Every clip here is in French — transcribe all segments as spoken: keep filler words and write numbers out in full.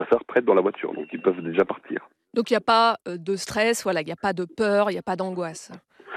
affaires prêtes dans la voiture, donc ils peuvent déjà partir. Donc il n'y a pas euh, de stress, voilà, il n'y a pas de peur, il n'y a pas d'angoisse.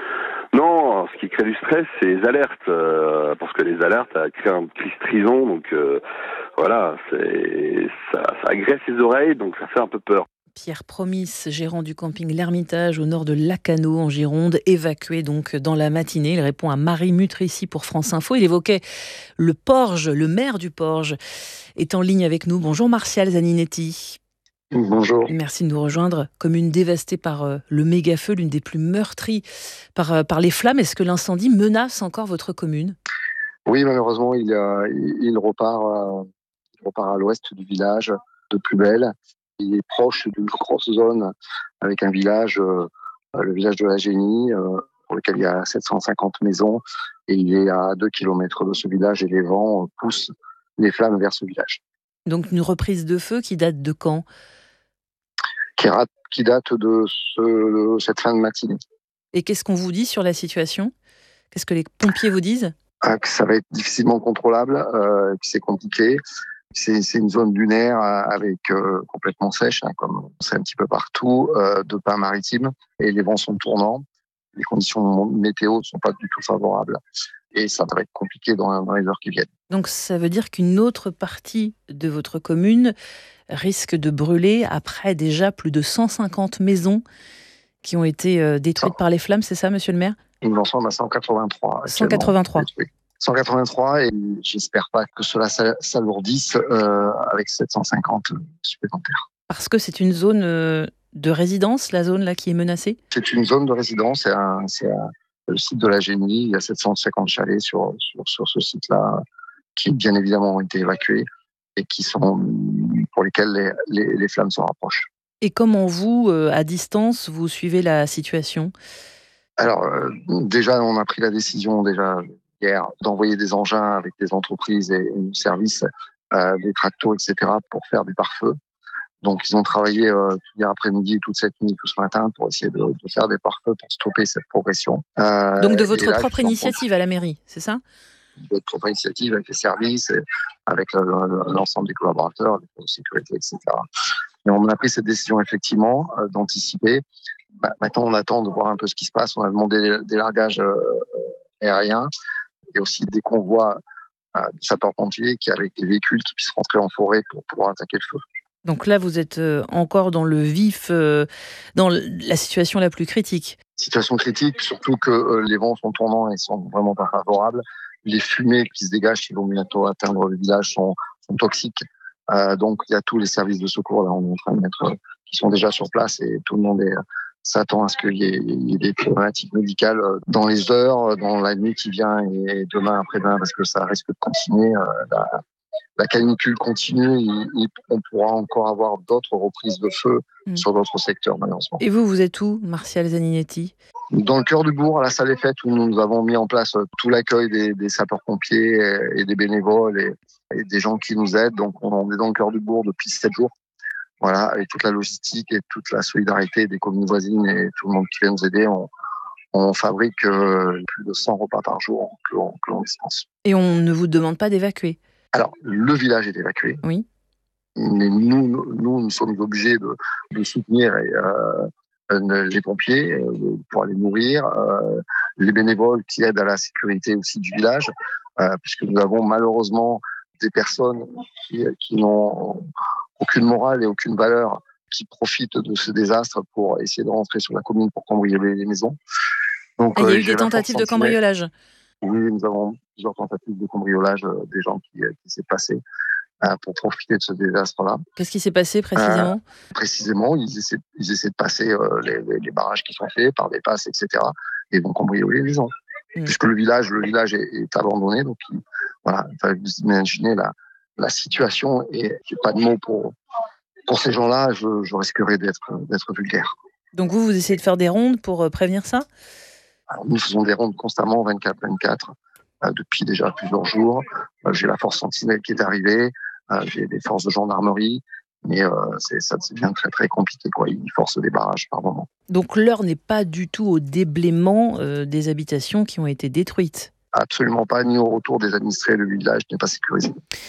Non, ce qui crée du stress, c'est les alertes, euh, parce que les alertes ça crée un cri strison, donc euh, voilà, c'est ça, ça agresse les oreilles, donc ça fait un peu peur. Pierre Promis, gérant du camping L'Ermitage au nord de Lacanau en Gironde, évacué donc dans la matinée. Il répond à Marie Mutrici pour France Info. Il évoquait le Porge, le maire du Porge est en ligne avec nous. Bonjour Martial Zaninetti. Bonjour. Merci de nous rejoindre. Commune dévastée par euh, le méga-feu, l'une des plus meurtries par, euh, par les flammes. Est-ce que l'incendie menace encore votre commune ? Oui, malheureusement, il, euh, il, repart, euh, il repart à l'ouest du village de plus belle. Il est proche d'une grosse zone avec un village, euh, le village de la Génie, euh, pour lequel il y a sept cent cinquante maisons. Et il est à deux kilomètres de ce village et les vents poussent les flammes vers ce village. Donc une reprise de feu qui date de quand ? Qui, rate, qui date de, ce, de cette fin de matinée. Et qu'est-ce qu'on vous dit sur la situation ? Qu'est-ce que les pompiers vous disent ? ah, Que ça va être difficilement contrôlable, euh, que c'est compliqué. C'est, c'est une zone dunaire avec euh, complètement sèche, hein, comme c'est un petit peu partout, euh, de pins maritimes, et les vents sont tournants. Les conditions météo ne sont pas du tout favorables, et ça va être compliqué dans, dans les heures qui viennent. Donc ça veut dire qu'une autre partie de votre commune risque de brûler après déjà plus de cent cinquante maisons qui ont été euh, détruites ça. par les flammes, c'est ça, monsieur le maire ? Nous en sommes à cent quatre-vingt-trois. cent quatre-vingt-trois. cent quatre-vingt-trois et j'espère pas que cela s'alourdisse euh, avec sept cent cinquante supplémentaires. Parce que c'est une zone euh, de résidence, la zone là qui est menacée ? C'est une zone de résidence, c'est, un, c'est un, le site de la Génie, il y a sept cent cinquante chalets sur, sur, sur ce site-là qui bien évidemment ont été évacués et qui sont, pour lesquels les, les, les flammes se rapprochent. Et comment vous, euh, à distance, vous suivez la situation ? Alors euh, déjà on a pris la décision déjà hier d'envoyer des engins avec des entreprises et des services, euh, des tracteurs, et cetera pour faire des pare-feux. Donc ils ont travaillé euh, tout hier après-midi, toute cette nuit, tout ce matin pour essayer de, de faire des pare-feux pour stopper cette progression. Euh, Donc de votre là, propre initiative à la mairie, c'est ça ? De votre propre initiative avec les services, et avec le, le, l'ensemble des collaborateurs, les forces de sécurité, et cetera. Et on a pris cette décision effectivement euh, d'anticiper. Bah, maintenant, on attend de voir un peu ce qui se passe. On a demandé des, des largages euh, aériens et aussi des convois euh, de sapeurs-pompiers qui, avec des véhicules qui puissent rentrer en forêt pour pouvoir attaquer le feu. Donc là, vous êtes euh, encore dans le vif, euh, dans la situation la plus critique. Situation critique, surtout que euh, les vents sont tournants et sont vraiment pas favorables. Les fumées qui se dégagent, qui vont bientôt atteindre le village, sont, sont toxiques. Euh, donc, il y a tous les services de secours là, on est en train de mettre, euh, qui sont déjà sur place et tout le monde est, euh, s'attend à ce qu'il y ait, il y ait des problématiques médicales dans les heures, dans la nuit qui vient et demain après-demain, parce que ça risque de continuer. Euh, la, la canicule continue, et, et on pourra encore avoir d'autres reprises de feu mmh. sur d'autres secteurs, malheureusement. Et vous, vous êtes où, Martial Zaninetti ? Dans le cœur du bourg, à la salle des fêtes, où nous avons mis en place tout l'accueil des, des sapeurs-pompiers et, et des bénévoles et, et des gens qui nous aident. Donc, on est dans le cœur du bourg depuis sept jours. Voilà, avec toute la logistique et toute la solidarité des communes voisines et tout le monde qui vient nous aider, on, on fabrique euh, plus de cent repas par jour que l'on, que l'on dispense. Et on ne vous demande pas d'évacuer ? Alors, le village est évacué. Oui. Mais nous, nous, nous sommes obligés de, de soutenir et, euh, les pompiers euh, pour les nourrir, euh, les bénévoles qui aident à la sécurité aussi du village, euh, puisque nous avons malheureusement des personnes qui, qui n'ont aucune morale et aucune valeur, qui profitent de ce désastre pour essayer de rentrer sur la commune pour cambrioler les maisons. Donc, il y a euh, eu des tentatives de cambriolage ? Oui, nous avons plusieurs tentatives de cambriolage, euh, des gens qui, qui s'est passé euh, pour profiter de ce désastre-là. Qu'est-ce qui s'est passé précisément ? euh, Précisément, ils essaient, ils essaient de passer euh, les, les, les barrages qui sont faits par des passes, et cetera. Et vont cambrioler les gens. Mmh. Puisque le village, le village est, est abandonné, donc il, voilà, il fallait vous imaginer la, la situation et j'ai pas de mots pour, pour ces gens-là, je, je risquerais d'être, d'être vulgaire. Donc vous, vous essayez de faire des rondes pour prévenir ça ? Alors, nous faisons des rondes constamment, vingt-quatre vingt-quatre, euh, depuis déjà plusieurs jours. Euh, j'ai la force sentinelle qui est arrivée, euh, j'ai des forces de gendarmerie, mais euh, c'est, ça devient très très compliqué, quoi. Ils forcent des barrages par moment. Donc l'heure n'est pas du tout au déblaiement euh, des habitations qui ont été détruites ? Absolument pas, ni au retour des administrés, le village n'est pas sécurisé.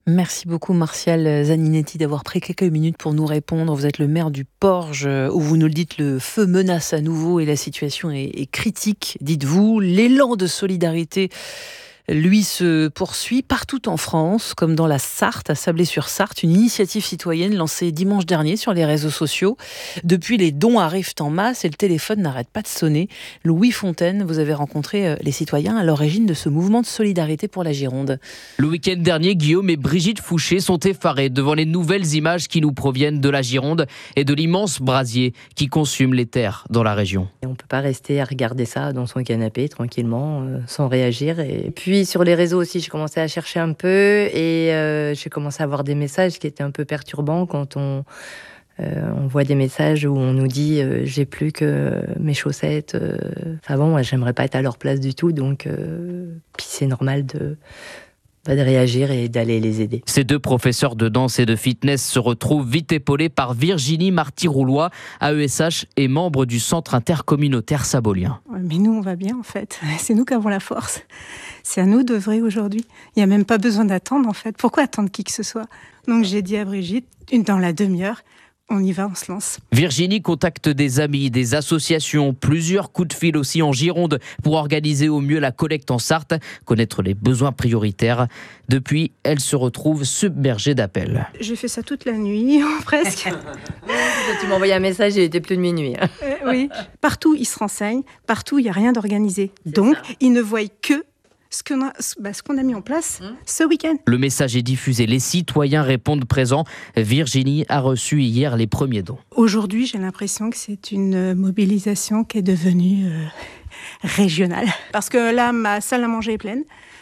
Merci beaucoup Martial Zaninetti d'avoir pris quelques minutes pour nous répondre. Vous êtes le maire du Porge, où vous nous le dites, le feu menace à nouveau et la situation est, est critique, dites-vous. L'élan de solidarité, lui, se poursuit partout en France, comme dans la Sarthe, à Sablé-sur-Sarthe, une initiative citoyenne lancée dimanche dernier sur les réseaux sociaux. Depuis, les dons arrivent en masse et le téléphone n'arrête pas de sonner. Louis Fontaine, vous avez rencontré les citoyens à l'origine de ce mouvement de solidarité pour la Gironde. Le week-end dernier, Guillaume et Brigitte Fouché sont effarés devant les nouvelles images qui nous proviennent de la Gironde et de l'immense brasier qui consume les terres dans la région. On ne peut pas rester à regarder ça dans son canapé, tranquillement, euh, sans réagir. Et puis, sur les réseaux aussi, j'ai commencé à chercher un peu et euh, j'ai commencé à voir des messages qui étaient un peu perturbants quand on, euh, on voit des messages où on nous dit euh, « j'ai plus que mes chaussettes euh. ». Enfin bon, moi, j'aimerais pas être à leur place du tout, donc euh, puis c'est normal de... de réagir et d'aller les aider. Ces deux professeurs de danse et de fitness se retrouvent vite épaulés par Virginie Marty-Roulois, A E S H et membre du centre intercommunautaire sabolien. Mais nous, on va bien en fait. C'est nous qui avons la force. C'est à nous d'œuvrer aujourd'hui. Il n'y a même pas besoin d'attendre en fait. Pourquoi attendre qui que ce soit ? Donc j'ai dit à Brigitte, dans la demi-heure, on y va, on se lance. Virginie contacte des amis, des associations, plusieurs coups de fil aussi en Gironde pour organiser au mieux la collecte en Sarthe, connaître les besoins prioritaires. Depuis, elle se retrouve submergée d'appels. J'ai fait ça toute la nuit, presque. Tu m'as envoyé un message, il était plus de minuit. euh, oui, partout ils se renseignent, partout il n'y a rien d'organisé. Donc ça. Ils ne voient que ce qu'on a, bah, ce qu'on a mis en place mmh. ce week-end. Le message est diffusé, les citoyens répondent présents. Virginie a reçu hier les premiers dons. Aujourd'hui, j'ai l'impression que c'est une mobilisation qui est devenue euh, régionale. Parce que là, ma salle à manger est pleine.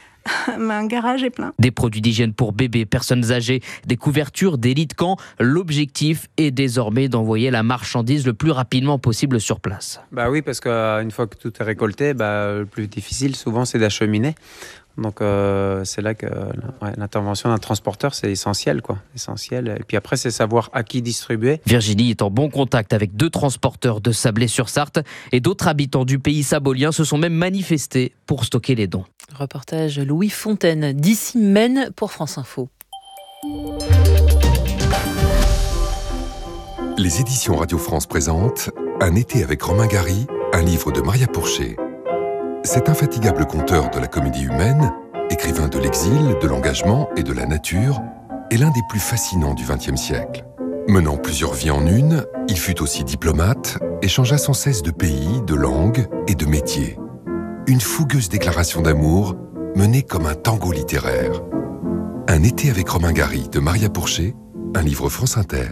Un garage est plein. Des produits d'hygiène pour bébés, personnes âgées, des couvertures, des lits de camp. L'objectif est désormais d'envoyer la marchandise le plus rapidement possible sur place. Bah oui, parce qu'une fois que tout est récolté, bah, le plus difficile souvent c'est d'acheminer. Donc euh, c'est là que ouais, l'intervention d'un transporteur c'est essentiel, quoi, essentiel. Et puis après c'est savoir à qui distribuer. Virginie est en bon contact avec deux transporteurs de Sablé-sur-Sarthe et d'autres habitants du pays sabolien se sont même manifestés pour stocker les dons. Reportage Louis Fontaine d'ici Maine pour France Info. Les éditions Radio France présentent Un été avec Romain Gary, un livre de Maria Pourchet. Cet infatigable conteur de la comédie humaine, écrivain de l'exil, de l'engagement et de la nature, est l'un des plus fascinants du vingtième siècle. Menant plusieurs vies en une, il fut aussi diplomate et changea sans cesse de pays, de langue et de métier. Une fougueuse déclaration d'amour menée comme un tango littéraire. Un été avec Romain Gary de Maria Pourchet, un livre France Inter.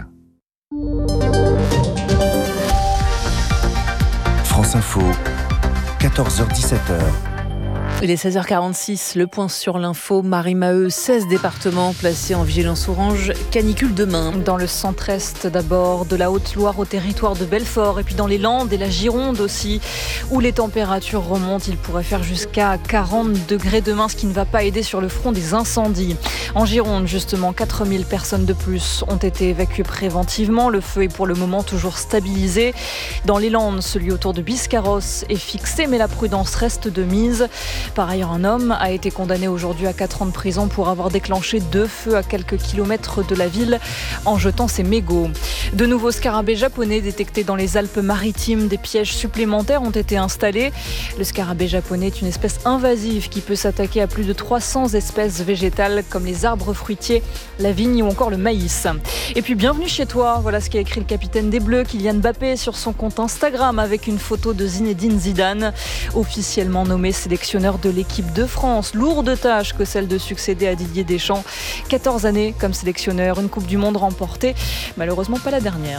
France Info. quatorze heures dix-sept. Il est seize heures quarante-six, le point sur l'info. Marie-Maheu, seize départements placés en vigilance orange, canicule demain. Dans le centre-est d'abord, de la Haute-Loire au territoire de Belfort, et puis dans les Landes et la Gironde aussi, où les températures remontent. Il pourrait faire jusqu'à quarante degrés demain, ce qui ne va pas aider sur le front des incendies. En Gironde, justement, quatre mille personnes de plus ont été évacuées préventivement. Le feu est pour le moment toujours stabilisé. Dans les Landes, celui autour de Biscarrosse est fixé, mais la prudence reste de mise. Par ailleurs, un homme a été condamné aujourd'hui à quatre ans de prison pour avoir déclenché deux feux à quelques kilomètres de la ville en jetant ses mégots. De nouveaux scarabées japonais détectés dans les Alpes-Maritimes. Des pièges supplémentaires ont été installés. Le scarabée japonais est une espèce invasive qui peut s'attaquer à plus de trois cents espèces végétales comme les arbres fruitiers, la vigne ou encore le maïs. Et puis bienvenue chez toi, voilà ce qu'a écrit le capitaine des Bleus, Kylian Mbappé, sur son compte Instagram avec une photo de Zinedine Zidane, officiellement nommé sélectionneur de l'équipe de France. Lourde tâche que celle de succéder à Didier Deschamps. quatorze années comme sélectionneur, une Coupe du Monde remportée, malheureusement pas la dernière.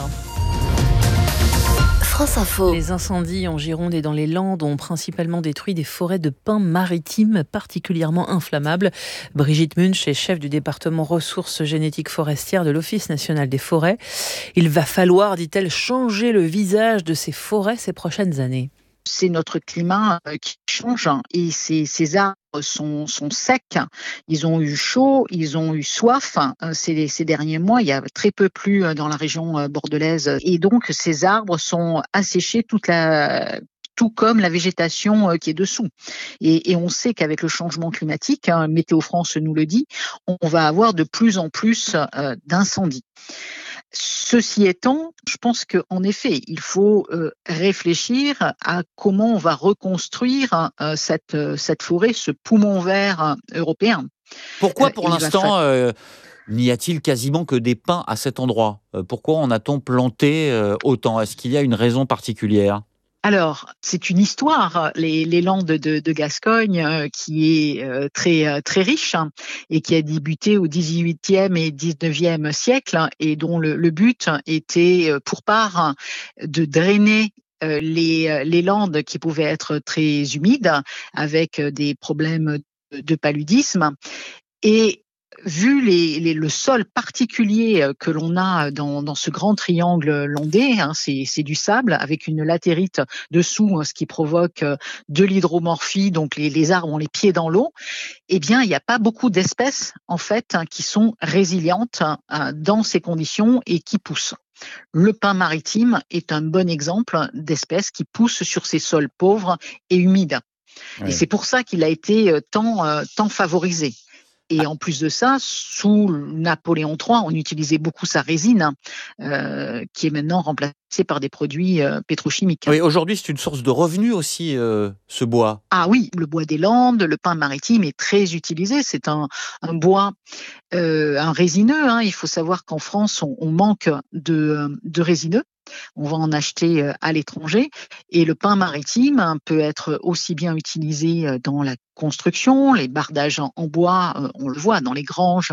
France Info. Les incendies en Gironde et dans les Landes ont principalement détruit des forêts de pins maritimes particulièrement inflammables. Brigitte Munch est chef du département ressources génétiques forestières de l'Office national des forêts. Il va falloir, dit-elle, changer le visage de ces forêts ces prochaines années. C'est notre climat qui change et ces, ces arbres sont, sont secs. Ils ont eu chaud, ils ont eu soif. Ces, ces derniers mois, il y a très peu plu dans la région bordelaise et donc ces arbres sont asséchés toute la tout comme la végétation qui est dessous. Et, et on sait qu'avec le changement climatique, hein, Météo France nous le dit, on va avoir de plus en plus euh, d'incendies. Ceci étant, je pense qu'en effet, il faut euh, réfléchir à comment on va reconstruire euh, cette, cette forêt, ce poumon vert européen. Pourquoi pour euh, l'instant fa... euh, n'y a-t-il quasiment que des pins à cet endroit ? euh, Pourquoi en a-t-on planté euh, autant ? Est-ce qu'il y a une raison particulière ? Alors, c'est une histoire, les, les Landes de, de Gascogne, euh, qui est euh, très euh, très riche hein, et qui a débuté au dix-huitième et dix-neuvième siècle hein, et dont le, le but était euh, pour part hein, de drainer euh, les, les landes qui pouvaient être très humides avec des problèmes de, de paludisme. Et vu les, les, le sol particulier que l'on a dans, dans ce grand triangle landais, hein, c'est, c'est du sable avec une latérite dessous, hein, ce qui provoque de l'hydromorphie, donc les, les arbres ont les pieds dans l'eau, eh bien, il n'y a pas beaucoup d'espèces, en fait, hein, qui sont résilientes hein, dans ces conditions et qui poussent. Le pin maritime est un bon exemple d'espèces qui poussent sur ces sols pauvres et humides. Ouais. Et c'est pour ça qu'il a été tant, tant favorisé. Et en plus de ça, sous Napoléon trois, on utilisait beaucoup sa résine, euh, qui est maintenant remplacée par des produits euh, pétrochimiques. Oui, aujourd'hui, c'est une source de revenus aussi, euh, ce bois. Ah oui, le bois des Landes, le pin maritime est très utilisé. C'est un, un bois, euh, un résineux. Hein. Il faut savoir qu'en France, on, on manque de, de résineux. On va en acheter à l'étranger et le pin maritime peut être aussi bien utilisé dans la construction, les bardages en bois, on le voit dans les granges,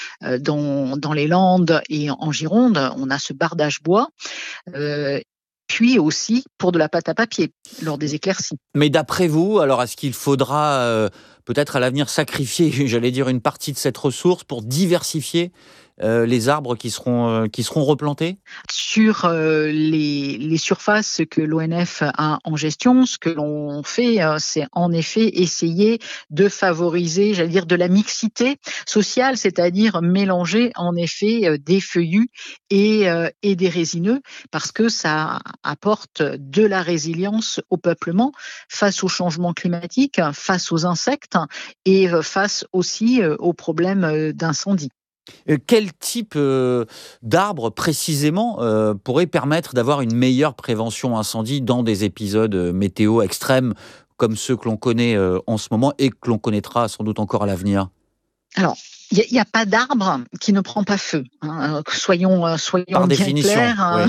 dans, dans les Landes et en Gironde, on a ce bardage bois. Euh, puis aussi pour de la pâte à papier lors des éclaircies. Mais d'après vous, alors est-ce qu'il faudra euh, peut-être à l'avenir sacrifier, j'allais dire, une partie de cette ressource pour diversifier Euh, les arbres qui seront, euh, qui seront replantés ? Sur euh, les, les surfaces que l'O N F a en gestion, ce que l'on fait, euh, c'est en effet essayer de favoriser, j'allais dire, de la mixité sociale, c'est-à-dire mélanger en effet euh, des feuillus et, euh, et des résineux, parce que ça apporte de la résilience au peuplement face au changement climatique, face aux insectes et euh, face aussi euh, aux problèmes d'incendie. Quel type euh, d'arbre précisément euh, pourrait permettre d'avoir une meilleure prévention incendie dans des épisodes euh, météo extrêmes comme ceux que l'on connaît euh, en ce moment et que l'on connaîtra sans doute encore à l'avenir ? Alors, il n'y a, a pas d'arbre qui ne prend pas feu. Hein. Soyons, soyons Par bien définition, clairs. Hein. Oui.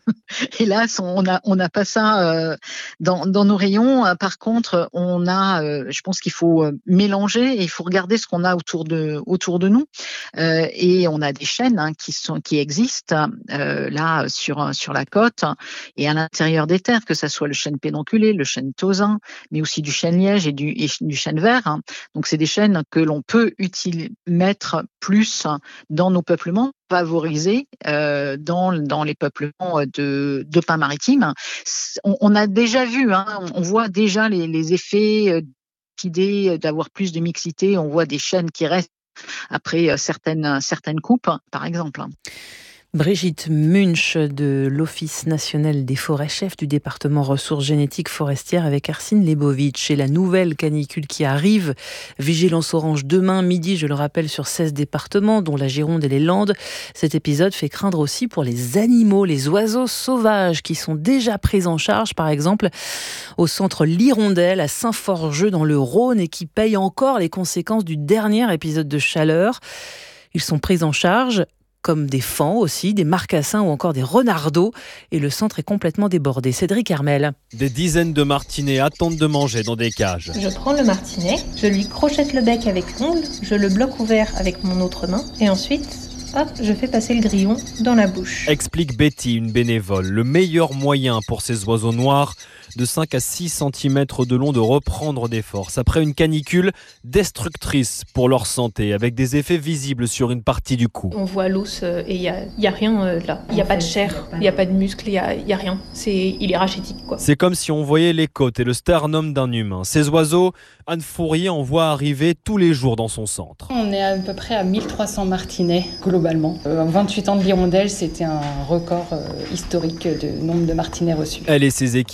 Hélas, on n'a on n'a pas ça euh, dans, dans nos rayons. Par contre, on a, euh, je pense qu'il faut mélanger et il faut regarder ce qu'on a autour de autour de nous. Euh, et on a des chênes hein, qui sont qui existent euh, là sur sur la côte et à l'intérieur des terres, que ça soit le chêne pédonculé, le chêne tausin, mais aussi du chêne liège et du et du chêne vert. Hein. Donc c'est des chênes que l'on peut utiliser, mettre plus dans nos peuplements, favoriser euh, dans dans les peuplements de, de pin maritime. On, on a déjà vu, hein, on voit déjà les, les effets d'idées d'avoir plus de mixité. On voit des chênes qui restent après certaines, certaines coupes, par exemple. Brigitte Munch de l'Office national des forêts, chef du département ressources génétiques forestières avec Arsine Lebovitch. Et la nouvelle canicule qui arrive, vigilance orange demain midi, je le rappelle, sur seize départements, dont la Gironde et les Landes. Cet épisode fait craindre aussi pour les animaux, les oiseaux sauvages qui sont déjà pris en charge, par exemple au centre L'Hirondelle à Saint-Forgeux dans le Rhône et qui payent encore les conséquences du dernier épisode de chaleur. Ils sont pris en charge comme des faons aussi, des marcassins ou encore des renardeaux. Et le centre est complètement débordé. Cédric Hermel. Des dizaines de martinets attendent de manger dans des cages. Je prends le martinet, je lui crochette le bec avec l'ongle, je le bloque ouvert avec mon autre main et ensuite, hop, je fais passer le grillon dans la bouche. Explique Betty, une bénévole. Le meilleur moyen pour ces oiseaux noirs de cinq à six centimètres de long de reprendre des forces après une canicule destructrice pour leur santé, avec des effets visibles sur une partie du cou. On voit l'os et il n'y a, y a rien euh, là. Il n'y a pas de chair, il n'y a pas de muscles, il n'y a, y a rien. C'est, il est rachitique, quoi. C'est comme si on voyait les côtes et le sternum d'un humain. Ces oiseaux, Anne Fourier en voit arriver tous les jours dans son centre. On est à peu près à mille trois cents martinets globalement. Euh, en vingt-huit ans de l'Hirondelle, c'était un record euh, historique de nombre de martinets reçus. Elle et ses équipes ont dû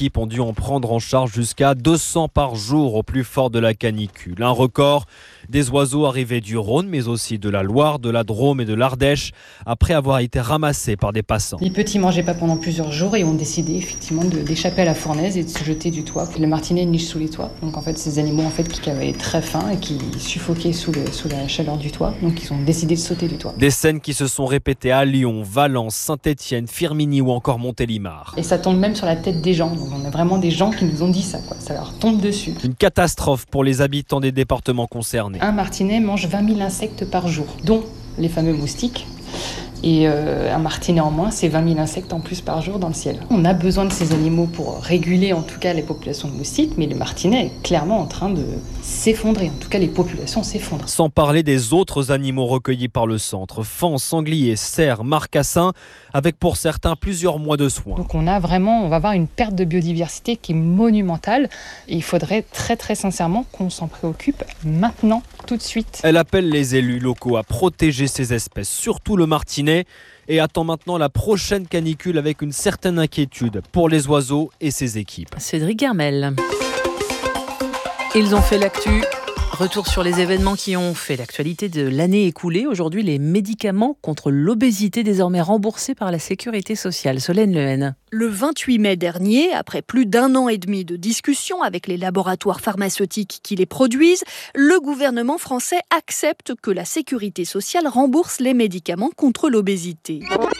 en prendre en charge jusqu'à deux cents par jour au plus fort de la canicule. Un record des oiseaux arrivés du Rhône, mais aussi de la Loire, de la Drôme et de l'Ardèche, après avoir été ramassés par des passants. Les petits mangeaient pas pendant plusieurs jours et ont décidé effectivement de, d'échapper à la fournaise et de se jeter du toit. Le martinet niche sous les toits. Donc en fait, ces animaux en fait qui avaient très faim et qui suffoquaient sous, le, sous la chaleur du toit. Donc ils ont décidé de sauter du toit. Des scènes qui se sont répétées à Lyon, Valence, Saint-Étienne, Firminy ou encore Montélimar. Et ça tombe même sur la tête des gens. Donc on a vraiment des gens qui nous ont dit ça, quoi. Ça leur tombe dessus. Une catastrophe pour les habitants des départements concernés. Un martinet mange vingt mille insectes par jour, dont les fameux moustiques. Et euh, un martinet en moins, c'est vingt mille insectes en plus par jour dans le ciel. On a besoin de ces animaux pour réguler en tout cas les populations de moustiques, mais le martinet est clairement en train de s'effondrer. En tout cas, les populations s'effondrent. Sans parler des autres animaux recueillis par le centre, faons, sangliers, cerfs, marcassins, avec pour certains plusieurs mois de soins. Donc on a vraiment, on va avoir une perte de biodiversité qui est monumentale. Et il faudrait très très sincèrement qu'on s'en préoccupe maintenant, tout de suite. Elle appelle les élus locaux à protéger ces espèces, surtout le martinet, et attend maintenant la prochaine canicule avec une certaine inquiétude pour les oiseaux et ses équipes. Cédric Hermel. Ils ont fait l'actu. Retour sur les événements qui ont fait l'actualité de l'année écoulée. Aujourd'hui, les médicaments contre l'obésité désormais remboursés par la Sécurité sociale. Solène Lehen. Le vingt-huit mai dernier, après plus d'un an et demi de discussions avec les laboratoires pharmaceutiques qui les produisent, le gouvernement français accepte que la Sécurité sociale rembourse les médicaments contre l'obésité.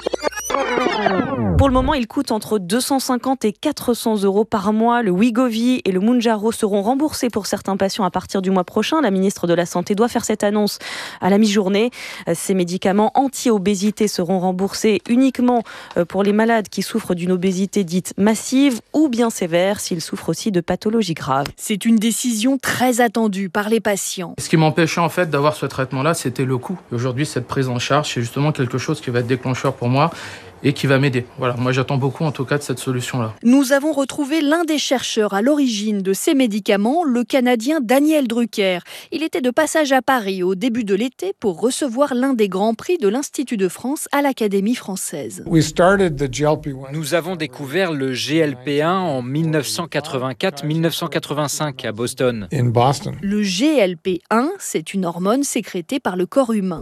Pour le moment, il coûte entre deux cent cinquante et quatre cents euros par mois. Le Wegovy et le Mounjaro seront remboursés pour certains patients à partir du mois prochain. La ministre de la Santé doit faire cette annonce à la mi-journée. Ces médicaments anti-obésité seront remboursés uniquement pour les malades qui souffrent d'une obésité dite massive ou bien sévère, s'ils souffrent aussi de pathologies graves. C'est une décision très attendue par les patients. Ce qui m'empêchait en fait d'avoir ce traitement-là, c'était le coût. Aujourd'hui, cette prise en charge, c'est justement quelque chose qui va être déclencheur pour moi et qui va m'aider. Voilà, moi j'attends beaucoup en tout cas de cette solution-là. Nous avons retrouvé l'un des chercheurs à l'origine de ces médicaments, le Canadien Daniel Drucker. Il était de passage à Paris au début de l'été pour recevoir l'un des grands prix de l'Institut de France à l'Académie française. Nous avons découvert le G L P un en dix-neuf cent quatre-vingt-quatre dix-neuf cent quatre-vingt-cinq à Boston. Le G L P un, c'est une hormone sécrétée par le corps humain.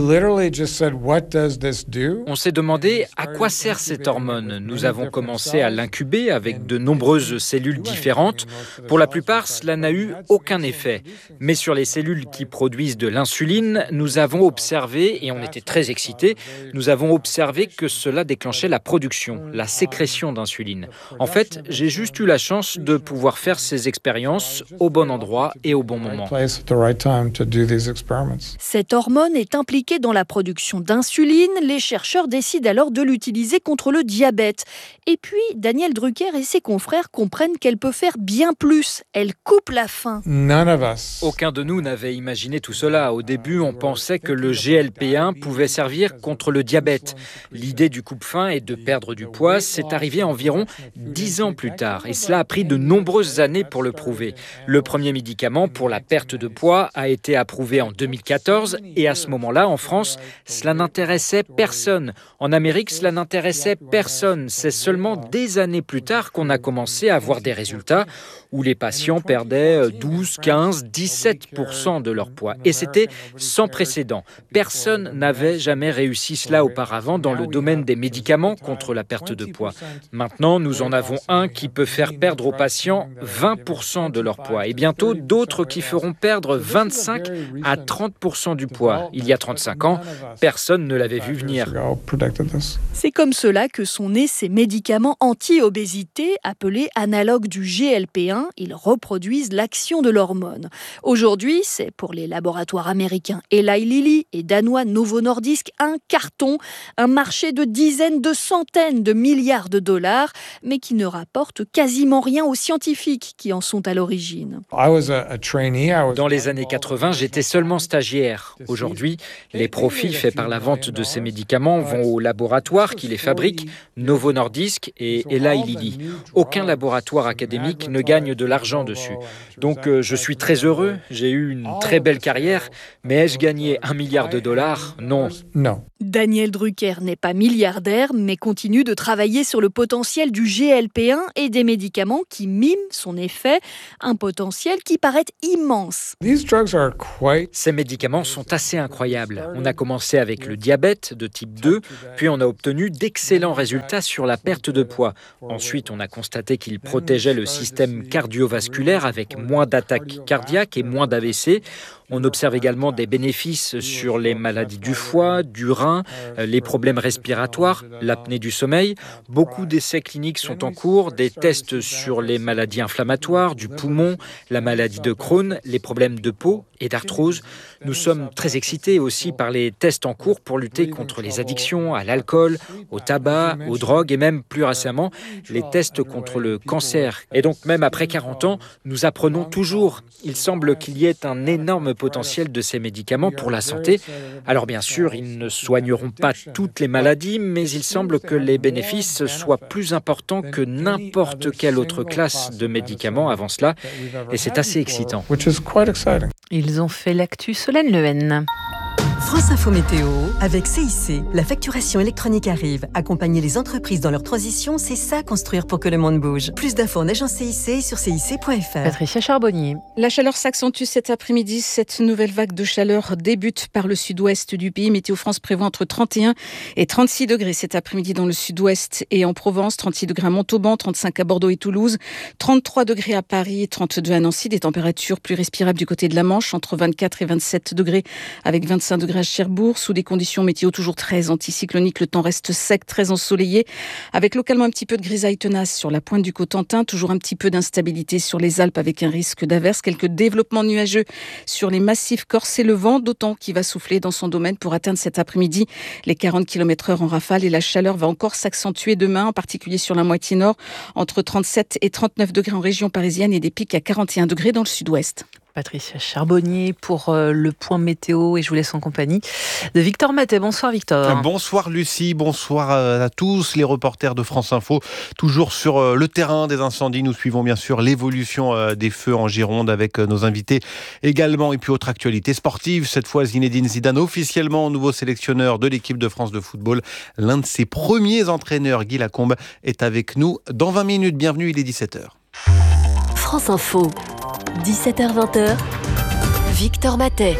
On s'est demandé à quoi sert cette hormone. Nous avons commencé à l'incuber avec de nombreuses cellules différentes. Pour la plupart, cela n'a eu aucun effet. Mais sur les cellules qui produisent de l'insuline, nous avons observé, et on était très excités, nous avons observé que cela déclenchait la production, la sécrétion d'insuline. En fait, j'ai juste eu la chance de pouvoir faire ces expériences au bon endroit et au bon moment. Cette hormone est impliquée dans la production d'insuline. Les chercheurs décident alors de l'utiliser contre le diabète. Et puis, Daniel Drucker et ses confrères comprennent qu'elle peut faire bien plus. Elle coupe la faim. Aucun de nous n'avait imaginé tout cela. Au début, on pensait que le G L P un pouvait servir contre le diabète. L'idée du coupe-faim et de perdre du poids, c'est arrivé environ dix ans plus tard. Et cela a pris de nombreuses années pour le prouver. Le premier médicament pour la perte de poids a été approuvé en deux mille quatorze. Et à ce moment-là, en France, cela n'intéressait personne. En Amérique, cela n'intéressait personne. C'est seulement des années plus tard qu'on a commencé à voir des résultats où les patients perdaient douze, quinze, dix-sept pour cent de leur poids. Et c'était sans précédent. Personne n'avait jamais réussi cela auparavant dans le domaine des médicaments contre la perte de poids. Maintenant, nous en avons un qui peut faire perdre aux patients vingt pour cent de leur poids et bientôt d'autres qui feront perdre vingt-cinq à trente pour cent du poids. Il y a trente-cinq ans, personne ne l'avait vu venir. C'est comme cela que sont nés ces médicaments anti-obésité appelés analogues du G L P un. Ils reproduisent l'action de l'hormone. Aujourd'hui, c'est pour les laboratoires américains Eli Lilly et danois Novo Nordisk un carton, un marché de dizaines de centaines de milliards de dollars, mais qui ne rapporte quasiment rien aux scientifiques qui en sont à l'origine. Dans les années quatre-vingts, j'étais seulement stagiaire. Aujourd'hui, les profits faits par la vente de ces médicaments vont au laboratoire laboratoires qui les fabriquent, Novo Nordisk et Eli Lilly. Aucun laboratoire académique ne gagne de l'argent dessus. Donc euh, je suis très heureux, j'ai eu une très belle carrière, mais ai-je gagné un milliard de dollars ? Non. Non. Daniel Drucker n'est pas milliardaire, mais continue de travailler sur le potentiel du G L P un et des médicaments qui miment son effet, un potentiel qui paraît immense. Ces médicaments sont assez incroyables. On a commencé avec le diabète de type deux, puis on a obtenu d'excellents résultats sur la perte de poids. Ensuite, on a constaté qu'ils protégeaient le système cardiovasculaire avec moins d'attaques cardiaques et moins d'A V C. On observe également des bénéfices sur les maladies du foie, du rein, les problèmes respiratoires, l'apnée du sommeil. Beaucoup d'essais cliniques sont en cours, des tests sur les maladies inflammatoires, du poumon, la maladie de Crohn, les problèmes de peau et d'arthrose. Nous sommes très excités aussi par les tests en cours pour lutter contre les addictions à l'alcool, au tabac, aux drogues et même plus récemment les tests contre le cancer. Et donc même après quarante ans, nous apprenons toujours. Il semble qu'il y ait un énorme potentiel de ces médicaments pour la santé. Alors bien sûr, ils ne soigneront pas toutes les maladies, mais il semble que les bénéfices soient plus importants que n'importe quelle autre classe de médicaments avant cela, et c'est assez excitant. Ils ont fait l'actu. Solène Lehen. France Info Météo, avec C I C, la facturation électronique arrive. Accompagner les entreprises dans leur transition, c'est ça, construire pour que le monde bouge. Plus d'infos en agence C I C sur C I C point F R. Patricia Charbonnier. La chaleur s'accentue cet après-midi. Cette nouvelle vague de chaleur débute par le sud-ouest du pays. Météo France prévoit entre trente et un et trente-six degrés cet après-midi dans le sud-ouest et en Provence, trente-six degrés à Montauban, trente-cinq à Bordeaux et Toulouse, trente-trois degrés à Paris, trente-deux à Nancy. Des températures plus respirables du côté de la Manche, entre vingt-quatre et vingt-sept degrés avec vingt-cinq degrés à Cherbourg, sous des conditions météo toujours très anticycloniques. Le temps reste sec, très ensoleillé, avec localement un petit peu de grisaille tenace sur la pointe du Cotentin, toujours un petit peu d'instabilité sur les Alpes avec un risque d'averse, quelques développements nuageux sur les massifs corses et le vent, d'autant qu'il va souffler dans son domaine pour atteindre cet après-midi les quarante kilomètres heure en rafale, et la chaleur va encore s'accentuer demain, en particulier sur la moitié nord, entre trente-sept et trente-neuf degrés en région parisienne et des pics à quarante et un degrés dans le sud-ouest. Patricia Charbonnier pour euh, le point météo, et je vous laisse en compagnie de Victor Matet. Bonsoir Victor. Bonsoir Lucie, bonsoir à tous les reporters de France Info. Toujours sur euh, le terrain des incendies, nous suivons bien sûr l'évolution euh, des feux en Gironde avec euh, nos invités également. Et puis autre actualité sportive, cette fois Zinedine Zidane, officiellement nouveau sélectionneur de l'équipe de France de football. L'un de ses premiers entraîneurs, Guy Lacombe, est avec nous dans vingt minutes. Bienvenue, il est dix-sept heures. France Info. dix-sept heures vingt, Victor Matet.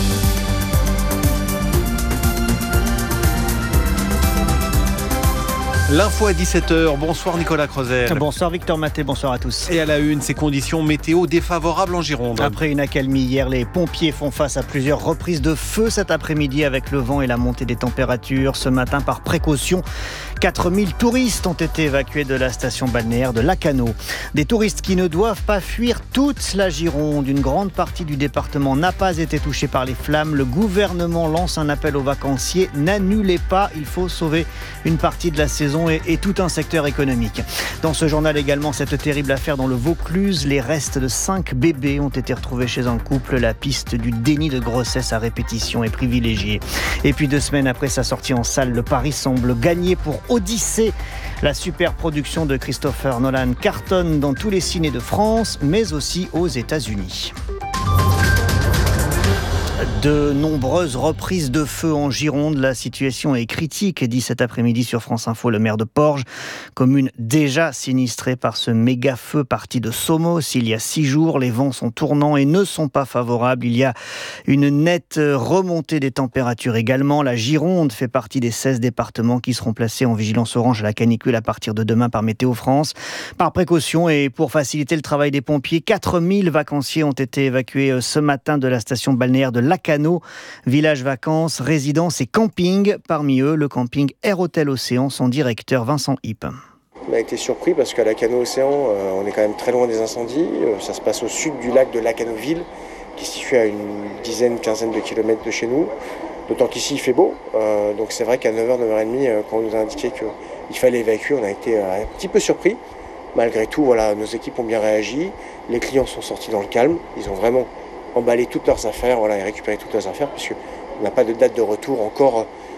L'info à dix-sept heures. Bonsoir Nicolas Crozel. Bonsoir Victor Maté, bonsoir à tous. Et à la une, ces conditions météo défavorables en Gironde. Après une accalmie hier, les pompiers font face à plusieurs reprises de feu cet après-midi avec le vent et la montée des températures. Ce matin, par précaution, quatre mille touristes ont été évacués de la station balnéaire de Lacanau. Des touristes qui ne doivent pas fuir toute la Gironde. Une grande partie du département n'a pas été touchée par les flammes. Le gouvernement lance un appel aux vacanciers. N'annulez pas, il faut sauver une partie de la saison Et, et tout un secteur économique. Dans ce journal également, cette terrible affaire dans le Vaucluse. Les restes de cinq bébés ont été retrouvés chez un couple. La piste du déni de grossesse à répétition est privilégiée. Et puis deux semaines après sa sortie en salle, le pari semble gagné pour Odyssée. La super production de Christopher Nolan cartonne dans tous les cinés de France, mais aussi aux États-Unis. De nombreuses reprises de feu en Gironde. La situation est critique, dit cet après-midi sur France Info le maire de Porges, commune déjà sinistrée par ce méga feu parti de Somos il y a six jours. Les vents sont tournants et ne sont pas favorables. Il y a une nette remontée des températures également. La Gironde fait partie des seize départements qui seront placés en vigilance orange à la canicule à partir de demain par Météo France. Par précaution et pour faciliter le travail des pompiers, quatre mille vacanciers ont été évacués ce matin de la station balnéaire de Lacanau, village vacances, résidences et camping. Parmi eux, le camping Air Hôtel Océan, son directeur Vincent Hipp. On a été surpris parce qu'à Lacanau Océan, euh, on est quand même très loin des incendies. Euh, ça se passe au sud du lac de Lacanoville, qui est situé à une dizaine, quinzaine de kilomètres de chez nous. D'autant qu'ici il fait beau. Euh, donc c'est vrai qu'à neuf heures, neuf heures trente, euh, quand on nous a indiqué qu'il fallait évacuer, on a été euh, un petit peu surpris. Malgré tout, voilà, nos équipes ont bien réagi. Les clients sont sortis dans le calme. Ils ont vraiment emballé toutes leurs affaires, voilà, et récupéré toutes leurs affaires, puisqu'on n'a pas de date de retour encore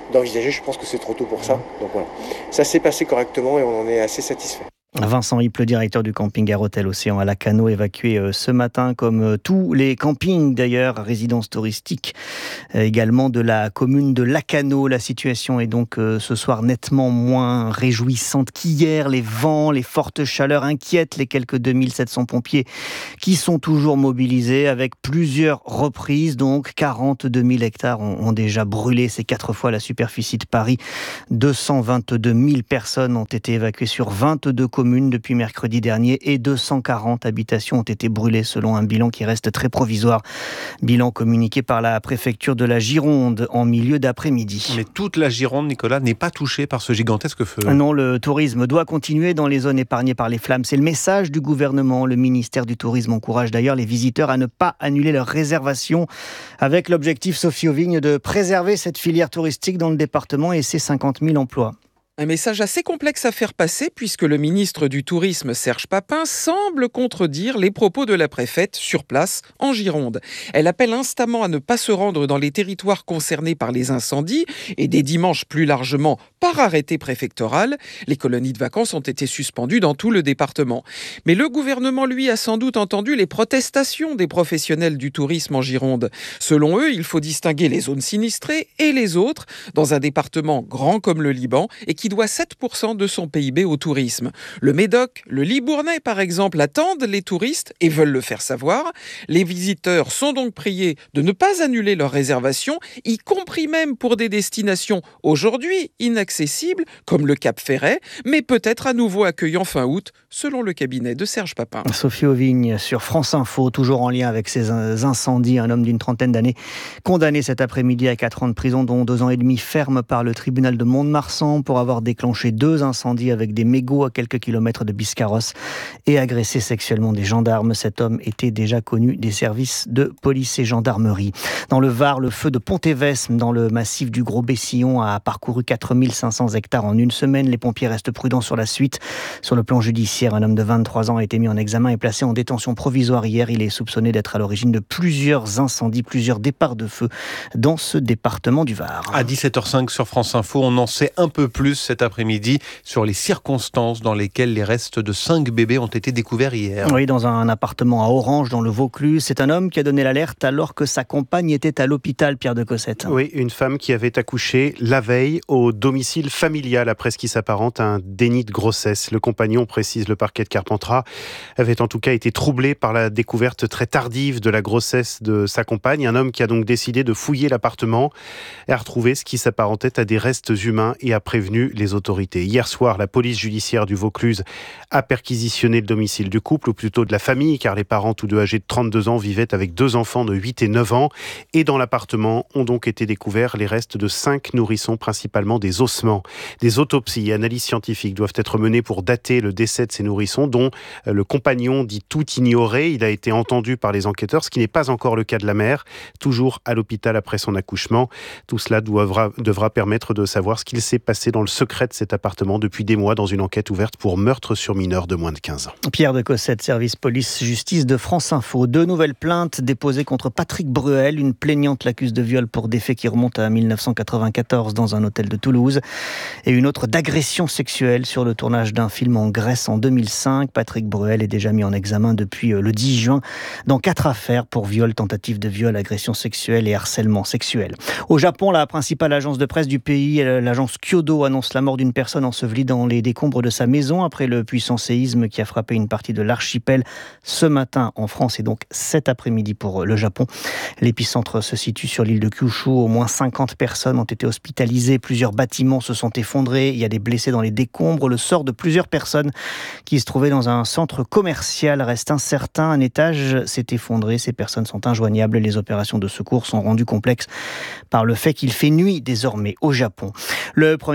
d'envisager. Je pense que c'est trop tôt pour ça. Donc voilà, ça s'est passé correctement et on en est assez satisfait. Vincent Hipp, le directeur du camping Gare Hôtel Océan à Lacanau, évacué ce matin, comme tous les campings d'ailleurs, résidences touristiques également de la commune de Lacanau. La situation est donc ce soir nettement moins réjouissante qu'hier. Les vents, les fortes chaleurs inquiètent les quelques deux mille sept cents pompiers qui sont toujours mobilisés avec plusieurs reprises. Donc quarante-deux mille hectares ont déjà brûlé, c'est quatre fois la superficie de Paris. deux cent vingt-deux mille personnes ont été évacuées sur vingt-deux communes depuis mercredi dernier et deux cent quarante habitations ont été brûlées selon un bilan qui reste très provisoire. Bilan communiqué par la préfecture de la Gironde en milieu d'après-midi. Mais toute la Gironde, Nicolas, n'est pas touchée par ce gigantesque feu. Non, le tourisme doit continuer dans les zones épargnées par les flammes. C'est le message du gouvernement. Le ministère du Tourisme encourage d'ailleurs les visiteurs à ne pas annuler leurs réservations avec l'objectif, Sophie Auvigne, de préserver cette filière touristique dans le département et ses cinquante mille emplois. Un message assez complexe à faire passer puisque le ministre du Tourisme, Serge Papin, semble contredire les propos de la préfète sur place en Gironde. Elle appelle instamment à ne pas se rendre dans les territoires concernés par les incendies et des dimanches plus largement par arrêté préfectoral. Les colonies de vacances ont été suspendues dans tout le département. Mais le gouvernement, lui, a sans doute entendu les protestations des professionnels du tourisme en Gironde. Selon eux, il faut distinguer les zones sinistrées et les autres dans un département grand comme le Liban et qui doit sept pour cent de son P I B au tourisme. Le Médoc, le Libournais par exemple, attendent les touristes et veulent le faire savoir. Les visiteurs sont donc priés de ne pas annuler leurs réservations, y compris même pour des destinations aujourd'hui inaccessibles, comme le Cap Ferret, mais peut-être à nouveau accueillant fin août, selon le cabinet de Serge Papin. Sophie Auvigne sur France Info, toujours en lien avec ces incendies. Un homme d'une trentaine d'années condamné cet après-midi à quatre ans de prison, dont deux ans et demi ferme par le tribunal de Mont-de-Marsan pour avoir déclenché deux incendies avec des mégots à quelques kilomètres de Biscarrosse et agressé sexuellement des gendarmes. Cet homme était déjà connu des services de police et gendarmerie. Dans le Var, le feu de Pont-Évesme, dans le massif du Gros-Bessillon, a parcouru quatre mille cinq cents hectares en une semaine. Les pompiers restent prudents sur la suite. Sur le plan judiciaire, un homme de vingt-trois ans a été mis en examen et placé en détention provisoire hier. Il est soupçonné d'être à l'origine de plusieurs incendies, plusieurs départs de feu dans ce département du Var. À dix-sept heures cinq sur France Info, on en sait un peu plus cet après-midi sur les circonstances dans lesquelles les restes de cinq bébés ont été découverts hier. Oui, dans un appartement à Orange, dans le Vaucluse. C'est un homme qui a donné l'alerte alors que sa compagne était à l'hôpital, Pierre de Cossette. Oui, une femme qui avait accouché la veille au domicile familial après ce qui s'apparente à un déni de grossesse. Le compagnon, précise le parquet de Carpentras, avait en tout cas été troublé par la découverte très tardive de la grossesse de sa compagne. Un homme qui a donc décidé de fouiller l'appartement et a retrouvé ce qui s'apparentait à des restes humains et a prévenu les autorités. Hier soir, la police judiciaire du Vaucluse a perquisitionné le domicile du couple, ou plutôt de la famille, car les parents, tous deux âgés de trente-deux ans, vivaient avec deux enfants de huit et neuf ans. Et dans l'appartement ont donc été découverts les restes de cinq nourrissons, principalement des ossements. Des autopsies et analyses scientifiques doivent être menées pour dater le décès de ces nourrissons, dont le compagnon dit tout ignorer. Il a été entendu par les enquêteurs, ce qui n'est pas encore le cas de la mère, toujours à l'hôpital après son accouchement. Tout cela devra, devra permettre de savoir ce qu'il s'est passé dans le secret de cet appartement depuis des mois dans une enquête ouverte pour meurtre sur mineur de moins de quinze ans. Pierre de Cossette, service police-justice de France Info. Deux nouvelles plaintes déposées contre Patrick Bruel. Une plaignante l'accuse de viol pour des faits qui remontent à mille neuf cent quatre-vingt-quatorze dans un hôtel de Toulouse. Et une autre d'agression sexuelle sur le tournage d'un film en Grèce en deux mille cinq. Patrick Bruel est déjà mis en examen depuis le dix juin dans quatre affaires pour viol, tentative de viol, agression sexuelle et harcèlement sexuel. Au Japon, la principale agence de presse du pays, l'agence Kyodo, annonce la mort d'une personne ensevelie dans les décombres de sa maison après le puissant séisme qui a frappé une partie de l'archipel ce matin en France et donc cet après-midi pour le Japon. L'épicentre se situe sur l'île de Kyushu. Au moins cinquante personnes ont été hospitalisées. Plusieurs bâtiments se sont effondrés. Il y a des blessés dans les décombres. Le sort de plusieurs personnes qui se trouvaient dans un centre commercial reste incertain. Un étage s'est effondré. Ces personnes sont injoignables. Les opérations de secours sont rendues complexes par le fait qu'il fait nuit désormais au Japon. Le Premier ministre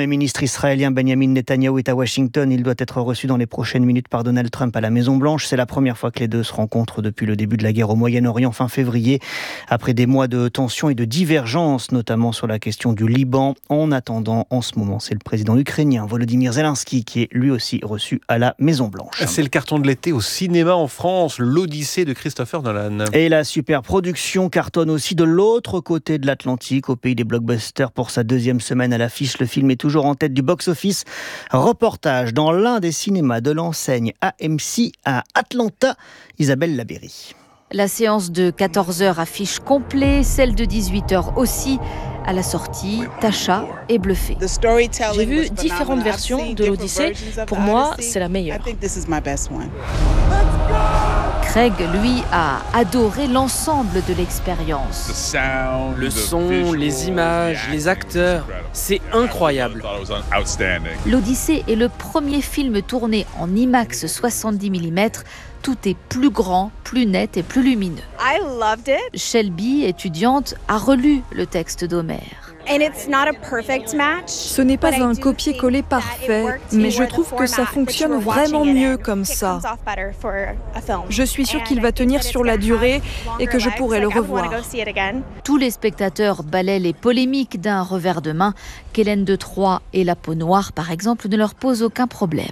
ministre israélien Benjamin Netanyahou est à Washington. Il doit être reçu dans les prochaines minutes par Donald Trump à la Maison-Blanche. C'est la première fois que les deux se rencontrent depuis le début de la guerre au Moyen-Orient fin février. Après des mois de tensions et de divergences, notamment sur la question du Liban. En attendant, en ce moment, c'est le président ukrainien Volodymyr Zelensky qui est lui aussi reçu à la Maison-Blanche. C'est le carton de l'été au cinéma en France, l'Odyssée de Christopher Nolan. Et la super production cartonne aussi de l'autre côté de l'Atlantique, au pays des blockbusters. Pour sa deuxième semaine à l'affiche, le film est toujours en tête du box-office. Reportage dans l'un des cinémas de l'enseigne A M C à Atlanta, Isabelle Labéry. La séance de quatorze heures affiche complet, celle de dix-huit heures aussi. À la sortie, Tasha est bluffée. J'ai vu différentes versions de l'Odyssée. Pour moi, c'est la meilleure. Craig, lui, a adoré l'ensemble de l'expérience. Le son, les images, les acteurs, c'est incroyable. L'Odyssée est le premier film tourné en IMAX soixante-dix millimètres. Tout est plus grand, plus net et plus lumineux. Shelby, étudiante, a relu le texte d'Homère. Ce n'est pas un copier-coller parfait, mais je trouve que ça fonctionne vraiment mieux comme ça. Je suis sûre qu'il va tenir sur la durée et que je pourrai le revoir. Tous les spectateurs balaient les polémiques d'un revers de main. Qu'Hélène de Troyes et la peau noire, par exemple, ne leur posent aucun problème.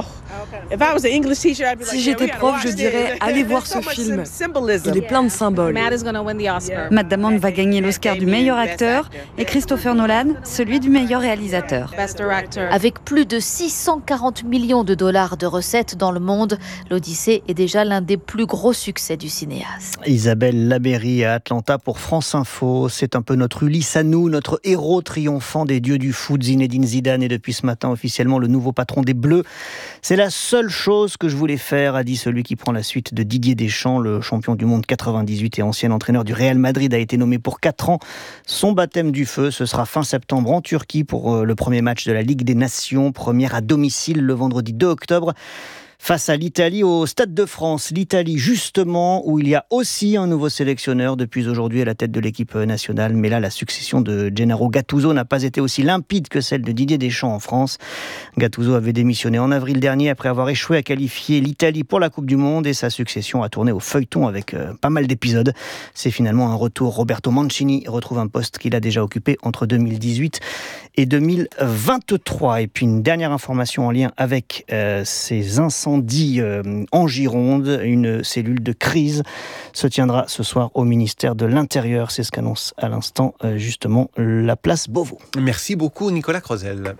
Si j'étais prof, je dirais « Allez voir ce film ». Il est plein de symboles. Matt Damon va gagner l'Oscar du meilleur acteur et Christopher Nolan celui du meilleur réalisateur. Avec plus de six cent quarante millions de dollars de recettes dans le monde, l'Odyssée est déjà l'un des plus gros succès du cinéaste. Isabelle Labéry à Atlanta pour France Info. C'est un peu notre Ulysse à nous, notre héros triomphant des dieux du foot. Zinedine Zidane est depuis ce matin officiellement le nouveau patron des Bleus. C'est la seule chose que je voulais faire, a dit celui qui prend la suite de Didier Deschamps. Le champion du monde quatre-vingt-dix-huit et ancien entraîneur du Real Madrid a été nommé pour quatre ans. Son baptême du feu, ce sera fin septembre en Turquie pour le premier match de la Ligue des Nations. Première à domicile le vendredi deux octobre. Face à l'Italie au Stade de France. L'Italie, justement, où il y a aussi un nouveau sélectionneur depuis aujourd'hui à la tête de l'équipe nationale. Mais là, la succession de Gennaro Gattuso n'a pas été aussi limpide que celle de Didier Deschamps en France. Gattuso avait démissionné en avril dernier après avoir échoué à qualifier l'Italie pour la Coupe du Monde et sa succession a tourné au feuilleton avec euh, pas mal d'épisodes. C'est finalement un retour. Roberto Mancini retrouve un poste qu'il a déjà occupé entre deux mille dix-huit et deux mille vingt-trois. Et puis une dernière information en lien avec euh, ces incendies dit euh, en Gironde. Une cellule de crise se tiendra ce soir au ministère de l'Intérieur. C'est ce qu'annonce à l'instant euh, justement la place Beauvau. Merci beaucoup Nicolas Creusel.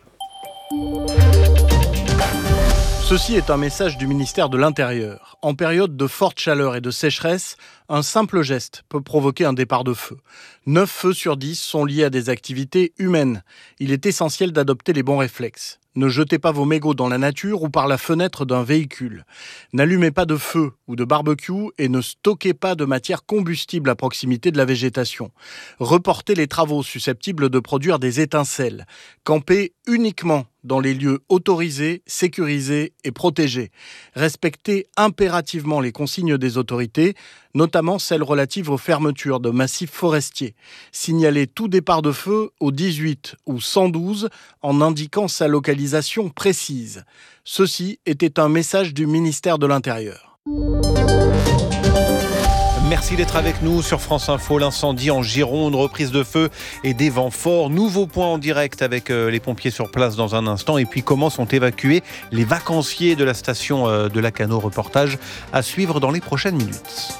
Ceci est un message du ministère de l'Intérieur. En période de forte chaleur et de sécheresse, un simple geste peut provoquer un départ de feu. neuf feux sur dix sont liés à des activités humaines. Il est essentiel d'adopter les bons réflexes. Ne jetez pas vos mégots dans la nature ou par la fenêtre d'un véhicule. N'allumez pas de feu ou de barbecue et ne stockez pas de matière combustible à proximité de la végétation. Reportez les travaux susceptibles de produire des étincelles. Campez uniquement dans les lieux autorisés, sécurisés et protégés. Respectez impérativement les consignes des autorités, notamment celles relatives aux fermetures de massifs forestiers. Signalez tout départ de feu au dix-huit ou cent douze en indiquant sa localisation précise. Ceci était un message du ministère de l'Intérieur. Merci d'être avec nous sur France Info. L'incendie en Gironde, reprise de feu et des vents forts. Nouveau point en direct avec les pompiers sur place dans un instant. Et puis comment sont évacués les vacanciers de la station de Lacanau. Reportage à suivre dans les prochaines minutes.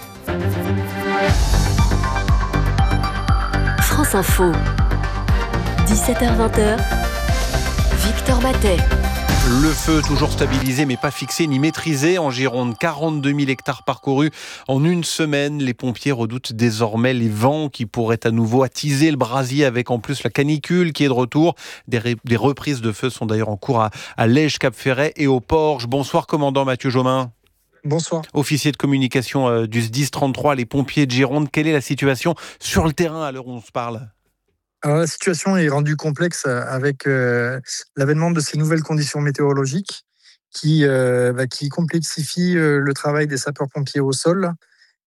France Info, dix-sept heures vingt, Victor Matet. Le feu toujours stabilisé mais pas fixé ni maîtrisé en Gironde. quarante-deux mille hectares parcourus en une semaine. Les pompiers redoutent désormais les vents qui pourraient à nouveau attiser le brasier avec en plus la canicule qui est de retour. Des, ré- des reprises de feu sont d'ailleurs en cours à, à Lège, Cap-Ferret et au Porge. Bonsoir commandant Mathieu Jomain. Bonsoir. Officier de communication euh, du S D I S trente-trois, les pompiers de Gironde. Quelle est la situation sur le terrain à l'heure où on se parle ? Alors, la situation est rendue complexe avec euh, l'avènement de ces nouvelles conditions météorologiques qui, euh, bah, qui complexifient euh, le travail des sapeurs-pompiers au sol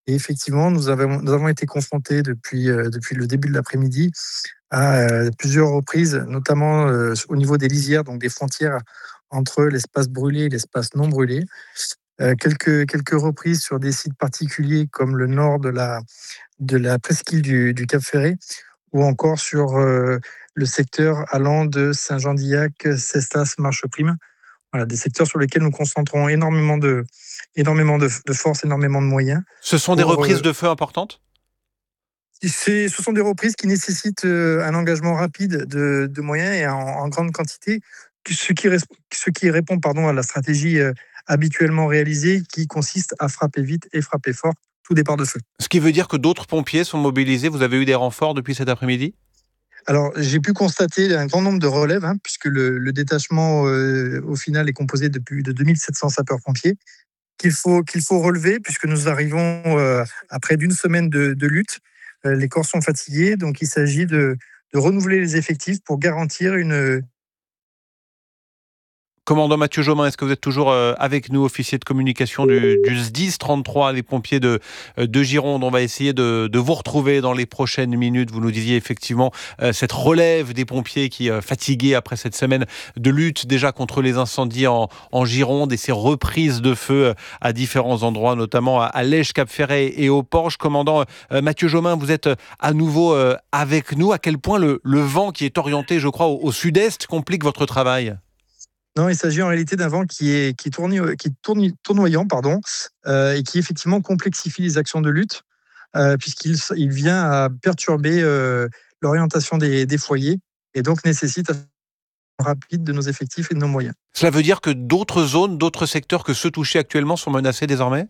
Et effectivement, nous avons, nous avons été confrontés depuis, euh, depuis le début de l'après-midi à euh, plusieurs reprises, notamment euh, au niveau des lisières, donc des frontières entre l'espace brûlé et l'espace non brûlé. Euh, quelques, quelques reprises sur des sites particuliers comme le nord de la, de la presqu'île du, du Cap Ferret, ou encore sur euh, le secteur allant de Saint-Jean-d'Illac, Cestas, Marcheprime. Voilà, des secteurs sur lesquels nous concentrons énormément de, énormément de, de force, énormément de moyens. Ce sont des pour, reprises euh, de feu importantes ? c'est, Ce sont des reprises qui nécessitent euh, un engagement rapide de, de moyens et en, en grande quantité, ce qui, ce qui répond pardon, à la stratégie euh, habituellement réalisée qui consiste à frapper vite et frapper fort, tout départ de feu. Ce qui veut dire que d'autres pompiers sont mobilisés. Vous avez eu des renforts depuis cet après-midi ? Alors, j'ai pu constater un grand nombre de relèves, hein, puisque le, le détachement, euh, au final, est composé de plus de deux mille sept cents sapeurs-pompiers, qu'il faut, qu'il faut relever, puisque nous arrivons euh, à près d'une semaine de, de lutte. Euh, les corps sont fatigués, donc il s'agit de, de renouveler les effectifs pour garantir une... Commandant Mathieu Jomain, est-ce que vous êtes toujours avec nous, officier de communication du, du S D I S trente-trois, les pompiers de, de Gironde? On va essayer de, de vous retrouver dans les prochaines minutes. Vous nous disiez effectivement euh, cette relève des pompiers qui, euh, fatigués après cette semaine de lutte déjà contre les incendies en, en Gironde et ces reprises de feu euh, à différents endroits, notamment à, à Lège, Cap-Ferret et au Porge. Commandant euh, Mathieu Jomain, vous êtes euh, à nouveau euh, avec nous. À quel point le, le vent qui est orienté, je crois, au, au sud-est complique votre travail? Non, il s'agit en réalité d'un vent qui est, qui tourne, qui tourne, tournoyant pardon, euh, et qui effectivement complexifie les actions de lutte, euh, puisqu'il il vient à perturber euh, l'orientation des, des foyers et donc nécessite un rapide de nos effectifs et de nos moyens. Cela veut dire que d'autres zones, d'autres secteurs que ceux touchés actuellement sont menacés désormais?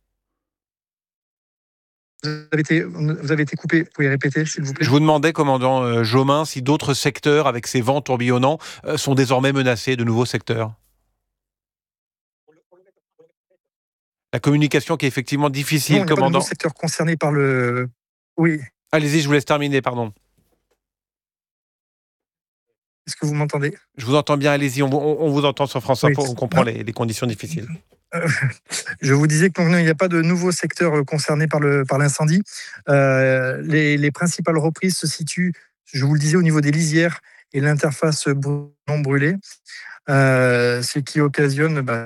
Vous avez, été, vous avez été coupé, vous pouvez répéter s'il vous plaît? Je vous demandais, commandant euh, Jomain, si d'autres secteurs avec ces vents tourbillonnants euh, sont désormais menacés, de nouveaux secteurs. La communication qui est effectivement difficile, non, commandant. Non, il n'y a pas de secteurs concernés par le... Oui. Allez-y, je vous laisse terminer, pardon. Est-ce que vous m'entendez? Je vous entends bien, allez-y, on, on, on vous entend sur France Info, oui. On comprend les, les conditions difficiles. Euh, je vous disais qu'il n'y a pas de nouveaux secteurs concernés par, le, par l'incendie. Euh, les, les principales reprises se situent, je vous le disais, au niveau des lisières et l'interface non brûlée, euh, ce qui occasionne... Bah...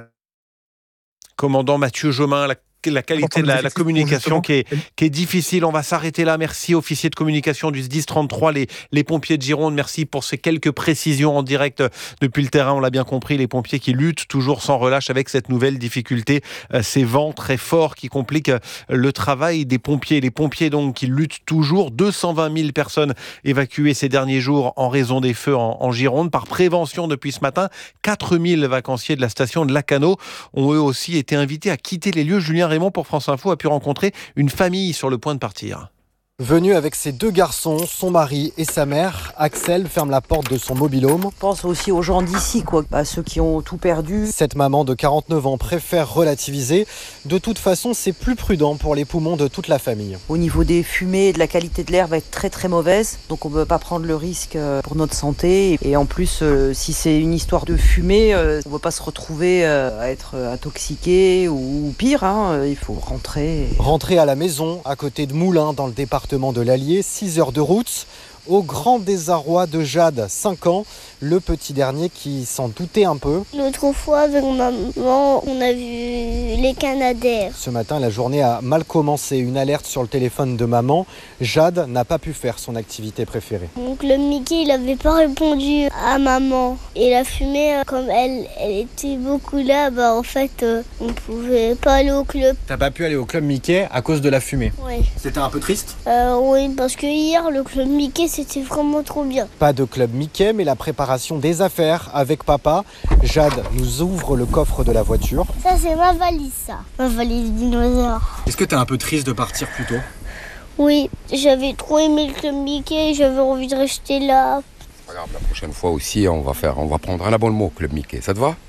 Commandant Mathieu Jomain, la la qualité de la, la communication qui est, qui est difficile. On va s'arrêter là. Merci, officier de communication du S D I S trente-trois, les, les pompiers de Gironde. Merci pour ces quelques précisions en direct depuis le terrain. On l'a bien compris, les pompiers qui luttent toujours sans relâche avec cette nouvelle difficulté, ces vents très forts qui compliquent le travail des pompiers. Les pompiers donc qui luttent toujours. deux cent vingt mille personnes évacuées ces derniers jours en raison des feux en, en Gironde. Par prévention depuis ce matin, quatre mille vacanciers de la station de Lacanau ont eux aussi été invités à quitter les lieux. Julien Raymond pour France Info a pu rencontrer une famille sur le point de partir. Venu avec ses deux garçons, son mari et sa mère, Axel ferme la porte de son mobil-home. Je pense aussi aux gens d'ici, quoi, à ceux qui ont tout perdu. Cette maman de quarante-neuf ans préfère relativiser. De toute façon, c'est plus prudent pour les poumons de toute la famille. Au niveau des fumées, de la qualité de l'air va être très très mauvaise. Donc on ne peut pas prendre le risque pour notre santé. Et en plus, si c'est une histoire de fumée, on ne veut pas se retrouver à être intoxiqué ou pire. Hein. Il faut rentrer. Rentrer à la maison, à côté de Moulins, dans le département de l'Allier, six heures de route, au grand désarroi de Jade, cinq ans, le petit dernier qui s'en doutait un peu. L'autre fois, avec maman, on a vu les Canadaires. Ce matin, la journée a mal commencé. Une alerte sur le téléphone de maman. Jade n'a pas pu faire son activité préférée. Donc le Mickey, il n'avait pas répondu à maman. Et la fumée, comme elle, elle était beaucoup là, bah en fait, euh, on pouvait pas aller au club. T'as pas pu aller au club Mickey à cause de la fumée? Oui. C'était un peu triste? euh, Oui, parce que hier, le club Mickey, c'était vraiment trop bien. Pas de club Mickey, mais la préparation des affaires avec papa. Jade nous ouvre le coffre de la voiture. Ça, c'est ma valise, ça. Ma valise dinosaure. Est-ce que t'es un peu triste de partir plus tôt? Oui, j'avais trop aimé le club Mickey, j'avais envie de rester là. Regarde, la prochaine fois aussi, on va faire, on va prendre un abonnement au club Mickey. Ça te va?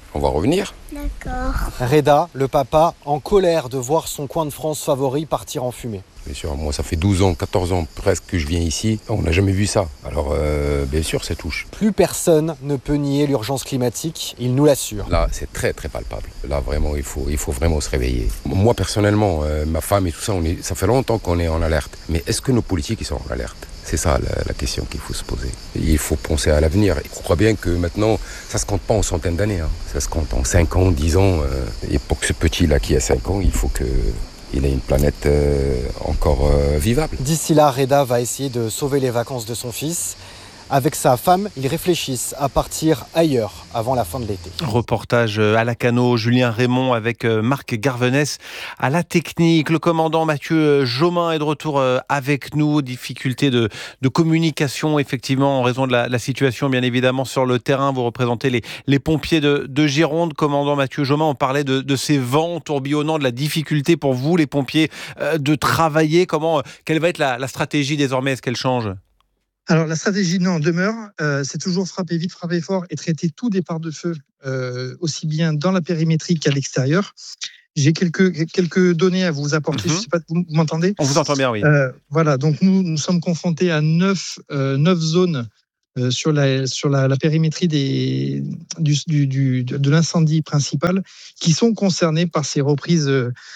on va revenir. D'accord. Reda, le papa, en colère de voir son coin de France favori partir en fumée. Bien sûr, moi ça fait douze ans, quatorze ans presque que je viens ici, on n'a jamais vu ça. Alors euh, bien sûr ça touche. Plus personne ne peut nier l'urgence climatique, il nous l'assure. Là c'est très très palpable, là vraiment il faut, il faut vraiment se réveiller. Moi personnellement, euh, ma femme et tout ça, on est, ça fait longtemps qu'on est en alerte. Mais est-ce que nos politiques ils sont en alerte ? C'est ça la, la question qu'il faut se poser. Il faut penser à l'avenir. Je crois bien que maintenant, ça ne se compte pas en centaines d'années. Hein. Ça se compte en cinq ans, dix ans. Euh, et pour que ce petit-là qui a cinq ans, il faut qu'il ait une planète euh, encore euh, vivable. D'ici là, Reda va essayer de sauver les vacances de son fils. Avec sa femme, ils réfléchissent à partir ailleurs avant la fin de l'été. Reportage à Lacanau, Julien Raymond avec Marc Garvenès à la technique. Le commandant Mathieu Jomain est de retour avec nous. Difficulté de, de communication, effectivement, en raison de la, la situation, bien évidemment, sur le terrain. Vous représentez les, les pompiers de, de Gironde. Commandant Mathieu Jomain, on parlait de, de ces vents tourbillonnants, de la difficulté pour vous, les pompiers, de travailler. Comment, quelle va être la, la stratégie désormais ? Est-ce qu'elle change ? Alors la stratégie non demeure, euh, c'est toujours frapper vite, frapper fort et traiter tout départ de feu, euh, aussi bien dans la périmétrie qu'à l'extérieur. J'ai quelques, quelques données à vous apporter, mm-hmm. Je ne sais pas, vous, vous m'entendez ? On vous entend bien, oui. Euh, voilà, donc nous, nous sommes confrontés à neuf, euh, neuf zones euh, sur, la, sur la, la périmétrie des, du, du, du, de l'incendie principal qui sont concernées par ces reprises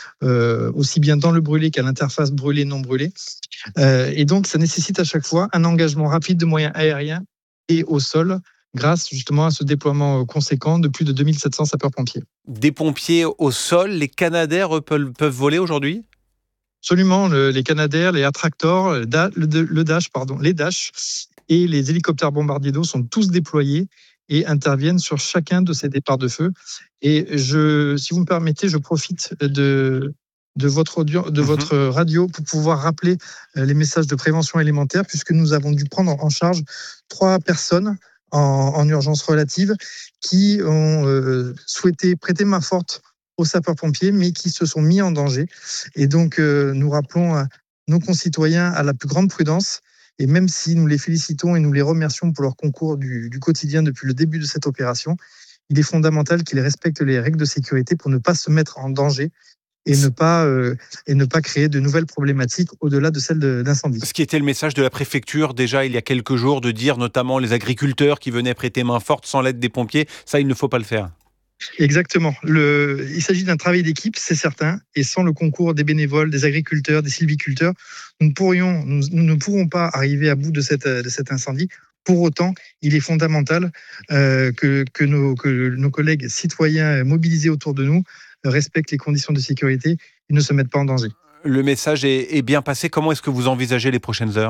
euh, aussi bien dans le brûlé qu'à l'interface brûlé-non brûlé. Euh, et donc, ça nécessite à chaque fois un engagement rapide de moyens aériens et au sol, grâce justement à ce déploiement conséquent de plus de deux mille sept cents sapeurs-pompiers. Des pompiers au sol, les Canadair eux, peuvent, peuvent voler aujourd'hui ? Absolument, le, les Canadair, les Attractors, le, le, le Dash, pardon, les Dash et les hélicoptères bombardiers d'eau sont tous déployés et interviennent sur chacun de ces départs de feu. Et je, si vous me permettez, je profite de... de votre audio, de votre mmh. radio pour pouvoir rappeler les messages de prévention élémentaire, puisque nous avons dû prendre en charge trois personnes en, en urgence relative qui ont euh, souhaité prêter main forte aux sapeurs-pompiers, mais qui se sont mis en danger. Et donc, euh, nous rappelons à nos concitoyens à la plus grande prudence. Et même si nous les félicitons et nous les remercions pour leur concours du, du quotidien depuis le début de cette opération, il est fondamental qu'ils respectent les règles de sécurité pour ne pas se mettre en danger et ne pas euh, et ne pas créer de nouvelles problématiques au-delà de celles de, d'incendie. Ce qui était le message de la préfecture déjà il y a quelques jours, de dire notamment les agriculteurs qui venaient prêter main forte sans l'aide des pompiers, ça il ne faut pas le faire. Exactement. Le, il s'agit d'un travail d'équipe, c'est certain, et sans le concours des bénévoles, des agriculteurs, des sylviculteurs, nous ne pourrions, nous, nous ne pourrons pas arriver à bout de, cette, de cet incendie. Pour autant, il est fondamental euh, que, que, nos, que nos collègues citoyens mobilisés autour de nous respectent les conditions de sécurité et ne se mettent pas en danger. Le message est, est bien passé. Comment est-ce que vous envisagez les prochaines heures ?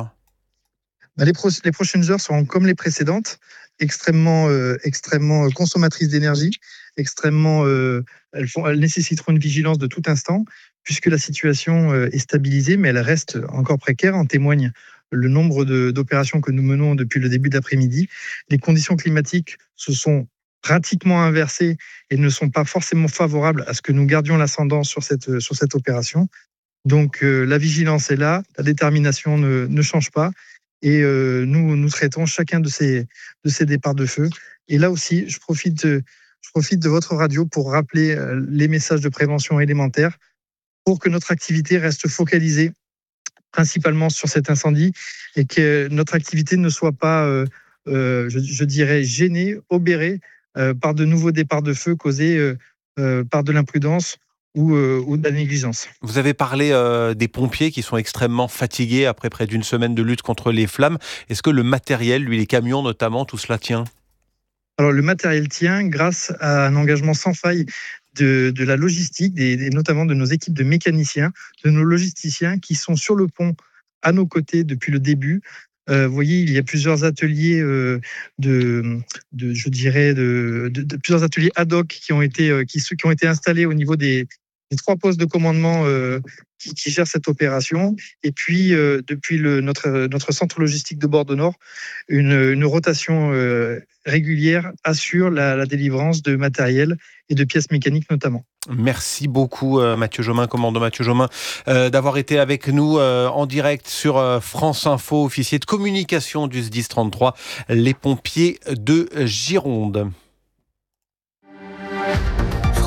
Bah les, pro- les prochaines heures seront comme les précédentes, extrêmement, euh, extrêmement consommatrices d'énergie, extrêmement, euh, elles, font, elles nécessiteront une vigilance de tout instant, puisque la situation euh, est stabilisée, mais elle reste encore précaire. En témoigne le nombre de, d'opérations que nous menons depuis le début d'après-midi. Les conditions climatiques se sont pratiquement inversées et ne sont pas forcément favorables à ce que nous gardions l'ascendant sur cette, sur cette opération. Donc euh, la vigilance est là, la détermination ne, ne change pas. Et euh, nous, nous traitons chacun de ces, de ces départs de feu. Et là aussi, je profite, de, je profite de votre radio pour rappeler euh, les messages de prévention élémentaire pour que notre activité reste focalisée principalement sur cet incendie et que notre activité ne soit pas, euh, euh, je, je dirais, gênée, obérée euh, par de nouveaux départs de feu causés euh, euh, par de l'imprudence ou, euh, ou de la négligence. Vous avez parlé euh, des pompiers qui sont extrêmement fatigués après près d'une semaine de lutte contre les flammes. Est-ce que le matériel, lui, les camions notamment, tout cela tient ? Alors le matériel tient grâce à un engagement sans faille de, de la logistique, des, des, notamment de nos équipes de mécaniciens, de nos logisticiens qui sont sur le pont à nos côtés depuis le début. Euh, vous voyez, il y a plusieurs ateliers euh, de, de, je dirais, de, de, de plusieurs ateliers ad hoc qui ont été, euh, qui, qui ont été installés au niveau des, des trois postes de commandement euh, qui, qui gèrent cette opération. Et puis, euh, depuis le, notre, notre centre logistique de Bordeaux-Nord, une, une rotation euh, régulière assure la, la délivrance de matériel et de pièces mécaniques notamment. Merci beaucoup euh, Mathieu Jomain, commandant Mathieu Jomain, euh, d'avoir été avec nous euh, en direct sur euh, France Info, officier de communication du S D I S trente-trois, les pompiers de Gironde.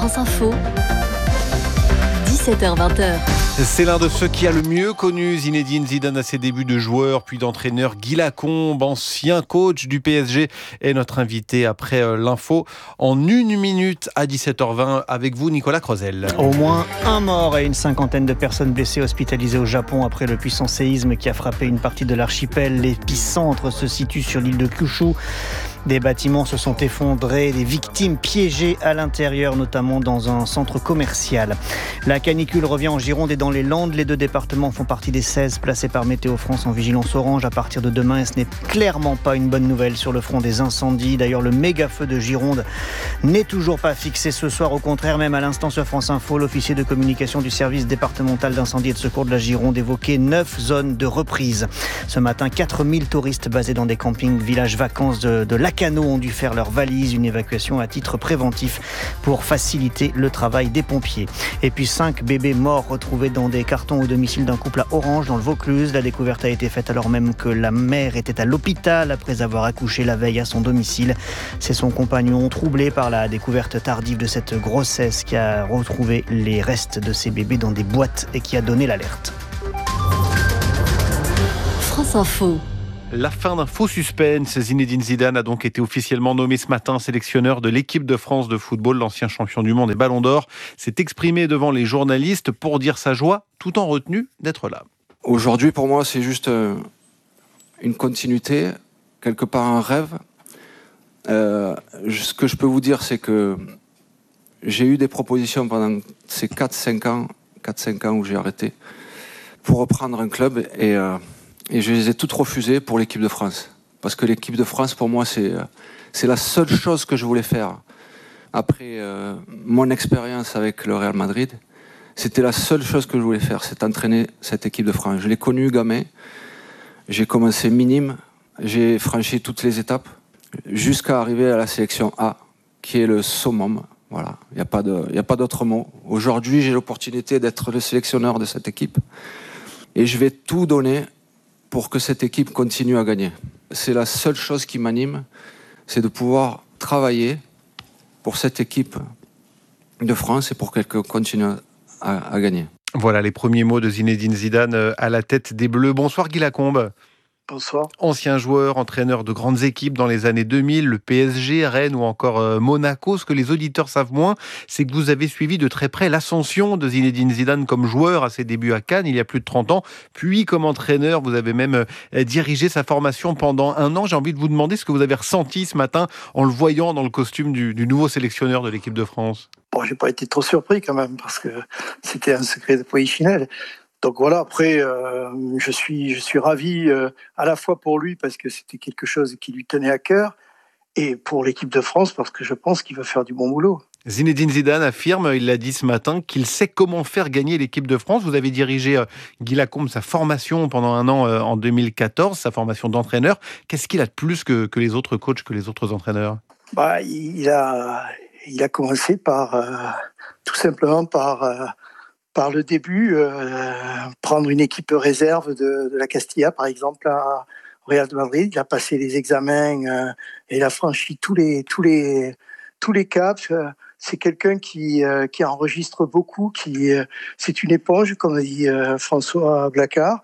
France Info, dix-sept heures vingt. C'est l'un de ceux qui a le mieux connu Zinedine Zidane à ses débuts de joueur puis d'entraîneur. Guy Lacombe, ancien coach du P S G, est notre invité après l'info en une minute à dix-sept heures vingt avec vous Nicolas Crozel. Au moins un mort et une cinquantaine de personnes blessées hospitalisées au Japon après le puissant séisme qui a frappé une partie de l'archipel. L'épicentre se situe sur l'île de Kyushu. Des bâtiments se sont effondrés, des victimes piégées à l'intérieur, notamment dans un centre commercial. La canicule revient en Gironde et dans les Landes. Les deux départements font partie des seize placés par Météo France en vigilance orange à partir de demain. Et ce n'est clairement pas une bonne nouvelle sur le front des incendies. D'ailleurs, le méga feu de Gironde n'est toujours pas fixé ce soir. Au contraire, même à l'instant sur France Info, l'officier de communication du service départemental d'incendie et de secours de la Gironde évoquait neuf zones de reprise. Ce matin, quatre mille touristes basés dans des campings, villages vacances de, de Lacanau ont dû faire leurs valises. Une évacuation à titre préventif pour faciliter le travail des pompiers. Et puis cinq bébés morts retrouvés dans des cartons au domicile d'un couple à Orange dans le Vaucluse. La découverte a été faite alors même que la mère était à l'hôpital après avoir accouché la veille à son domicile. C'est son compagnon, troublé par la découverte tardive de cette grossesse, qui a retrouvé les restes de ses bébés dans des boîtes et qui a donné l'alerte. France Info. La fin d'un faux suspense. Zinedine Zidane a donc été officiellement nommé ce matin sélectionneur de l'équipe de France de football. L'ancien champion du monde et ballon d'or s'est exprimé devant les journalistes pour dire sa joie, tout en retenue d'être là. Aujourd'hui, pour moi, c'est juste une continuité, quelque part un rêve. Euh, ce que je peux vous dire, c'est que j'ai eu des propositions pendant ces quatre cinq ans, quatre cinq ans où j'ai arrêté, pour reprendre un club et... Euh, Et je les ai toutes refusées pour l'équipe de France. Parce que l'équipe de France, pour moi, c'est, c'est la seule chose que je voulais faire. Après euh, mon expérience avec le Real Madrid, c'était la seule chose que je voulais faire, c'est entraîner cette équipe de France. Je l'ai connue gamin, j'ai commencé minime, j'ai franchi toutes les étapes, jusqu'à arriver à la sélection A, qui est le summum. Voilà, il n'y a pas de, il n'y a pas d'autre mot. Aujourd'hui, j'ai l'opportunité d'être le sélectionneur de cette équipe. Et je vais tout donner pour que cette équipe continue à gagner. C'est la seule chose qui m'anime, c'est de pouvoir travailler pour cette équipe de France et pour qu'elle continue à, à gagner. Voilà les premiers mots de Zinedine Zidane à la tête des Bleus. Bonsoir Guy Lacombe. Bonsoir. Ancien joueur, entraîneur de grandes équipes dans les années deux mille, le P S G, Rennes ou encore euh, Monaco. Ce que les auditeurs savent moins, c'est que vous avez suivi de très près l'ascension de Zinedine Zidane comme joueur à ses débuts à Cannes, il y a plus de trente ans. Puis comme entraîneur, vous avez même euh, dirigé sa formation pendant un an. J'ai envie de vous demander ce que vous avez ressenti ce matin en le voyant dans le costume du, du nouveau sélectionneur de l'équipe de France. Bon, j'ai pas été trop surpris quand même, parce que c'était un secret de polichinelle. Donc voilà, après, euh, je suis, je suis ravi euh, à la fois pour lui parce que c'était quelque chose qui lui tenait à cœur et pour l'équipe de France parce que je pense qu'il va faire du bon boulot. Zinedine Zidane affirme, il l'a dit ce matin, qu'il sait comment faire gagner l'équipe de France. Vous avez dirigé euh, Guy Lacombe, sa formation pendant un an euh, en deux mille quatorze, sa formation d'entraîneur. Qu'est-ce qu'il a de plus que, que les autres coachs, que les autres entraîneurs ? Bah, il a, il a commencé par, euh, tout simplement par... Euh, Par le début, euh, prendre une équipe réserve de, de la Castilla, par exemple, à Real de Madrid. Il a passé les examens euh, et il a franchi tous les, tous les, tous les caps. Euh, c'est quelqu'un qui, euh, qui enregistre beaucoup, qui, euh, c'est une éponge, comme dit euh, François Blacard.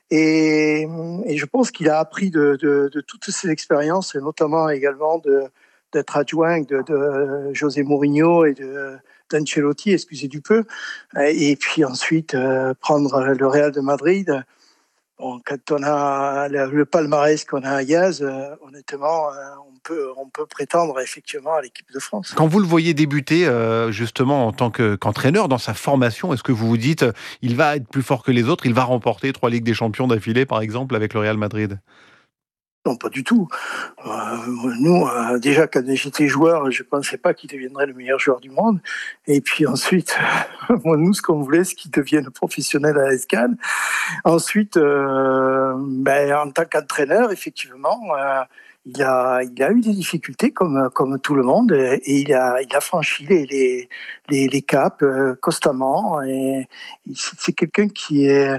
Et, et je pense qu'il a appris de, de, de toutes ces expériences, et notamment également de, d'être adjoint de, de José Mourinho et de d'Ancelotti, excusez du peu, et puis ensuite euh, prendre le Real de Madrid. Bon, quand on a le, le palmarès qu'on a à Yaz, euh, honnêtement, euh, on peut on peut prétendre effectivement à l'équipe de France. Quand vous le voyez débuter, euh, justement en tant que, qu'entraîneur dans sa formation, est-ce que vous vous dites, il va être plus fort que les autres, il va remporter trois Ligues des Champions d'affilée, par exemple, avec le Real Madrid ? Non, pas du tout. Euh, nous, euh, déjà, quand j'étais joueur, je ne pensais pas qu'il deviendrait le meilleur joueur du monde. Et puis ensuite, moi, nous, ce qu'on voulait, c'est qu'il devienne professionnel à Escane. Ensuite, euh, ben, en tant qu'entraîneur, effectivement, euh, il, a, il a eu des difficultés, comme, comme tout le monde, et, et il, a, il a franchi les, les, les, les caps euh, constamment. Et c'est, c'est quelqu'un qui est...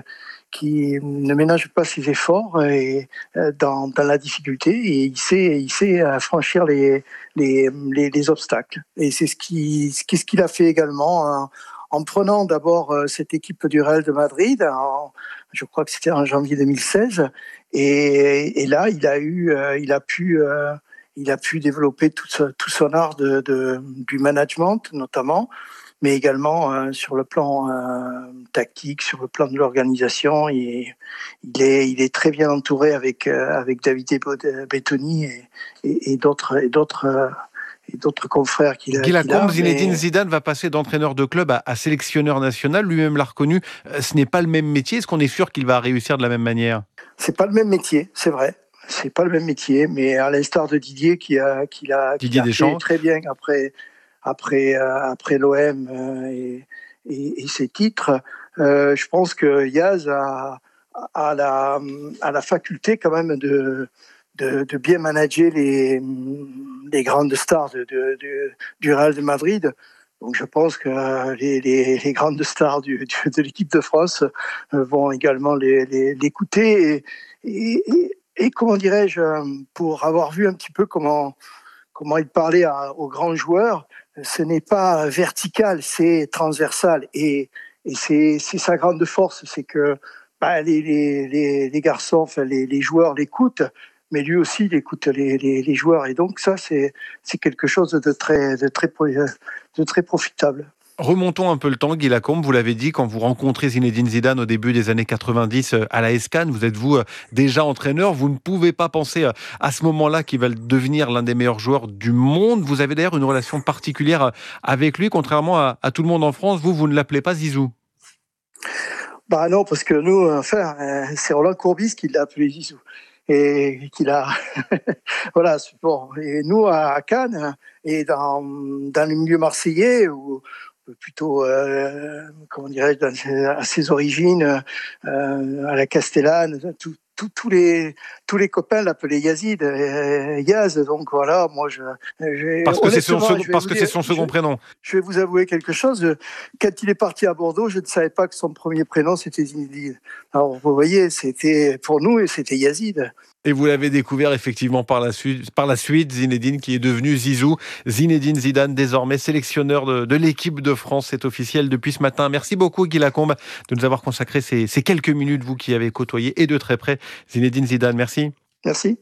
qui ne ménage pas ses efforts et, euh, dans, dans la difficulté, et il sait, il sait franchir les, les, les, les obstacles. Et c'est ce qu'il ce qu'il a fait également en, en prenant d'abord cette équipe du Real de Madrid, en, je crois que c'était en janvier deux mille seize, et, et là il a eu, euh, il a pu, euh, il a pu développer tout, ce, tout son art de, de, du management notamment, mais également euh, sur le plan euh, tactique, sur le plan de l'organisation. Il, il, est, il est très bien entouré avec, euh, avec Davide Bettoni et, et, et d'autres, et d'autres, euh, et d'autres confrères qu'il a. Guy Lacombe, qu'il a, Zinedine mais... Zidane va passer d'entraîneur de club à, à sélectionneur national. Lui-même l'a reconnu, ce n'est pas le même métier. Est-ce qu'on est sûr qu'il va réussir de la même manière ? C'est pas le même métier, c'est vrai. C'est pas le même métier, mais à l'instar de Didier qui a, qui a, Didier qui a Deschamps. fait très bien après... après, euh, après l'O M euh, et, et, et ses titres, euh, je pense que Yaz a, a, la, a la faculté quand même de, de, de bien manager les, les grandes stars de, de, de, du Real de Madrid. Donc je pense que les, les, les grandes stars du, du, de l'équipe de France vont également les, les, l'écouter. Et, et, et, et comment dirais-je, pour avoir vu un petit peu comment, comment il parlait à, aux grands joueurs, ce n'est pas vertical, c'est transversal. Et, et c'est, c'est sa grande force, c'est que bah, les, les, les, les garçons, enfin, les, les joueurs l'écoutent, mais lui aussi, il écoute les, les, les joueurs. Et donc ça, c'est, c'est quelque chose de très, de, très, de très profitable. Remontons un peu le temps, Guy Lacombe, vous l'avez dit, quand vous rencontrez Zinedine Zidane au début des années quatre-vingt-dix à la S Cannes, vous êtes vous déjà entraîneur, vous ne pouvez pas penser à ce moment-là qu'il va devenir l'un des meilleurs joueurs du monde. Vous avez d'ailleurs une relation particulière avec lui, contrairement à, à tout le monde en France. Vous, vous ne l'appelez pas Zizou. Bah non, parce que nous, enfin, c'est Roland Courbis qui l'a appelé Zizou. Et qu'il a, voilà, c'est bon. Et nous, à Cannes, et dans, dans le milieu marseillais, où plutôt, euh, comment dirais-je, dans, à ses origines, euh, à la Castellane, tout, tout, tous les tous les copains l'appelaient Yazid, euh, Yaz. Donc voilà, moi je. je parce que c'est son second, parce que c'est son second je, prénom. Je vais vous avouer quelque chose. Quand il est parti à Bordeaux, je ne savais pas que son premier prénom c'était Zinedine. Alors vous voyez, c'était pour nous et c'était Yazid. Et vous l'avez découvert effectivement par la suite, par la suite Zinedine qui est devenu Zizou. Zinedine Zidane, désormais sélectionneur de, de l'équipe de France, c'est officiel depuis ce matin. Merci beaucoup Guy Lacombe de nous avoir consacré ces, ces quelques minutes, vous qui avez côtoyé et de très près Zinedine Zidane. Merci. Merci.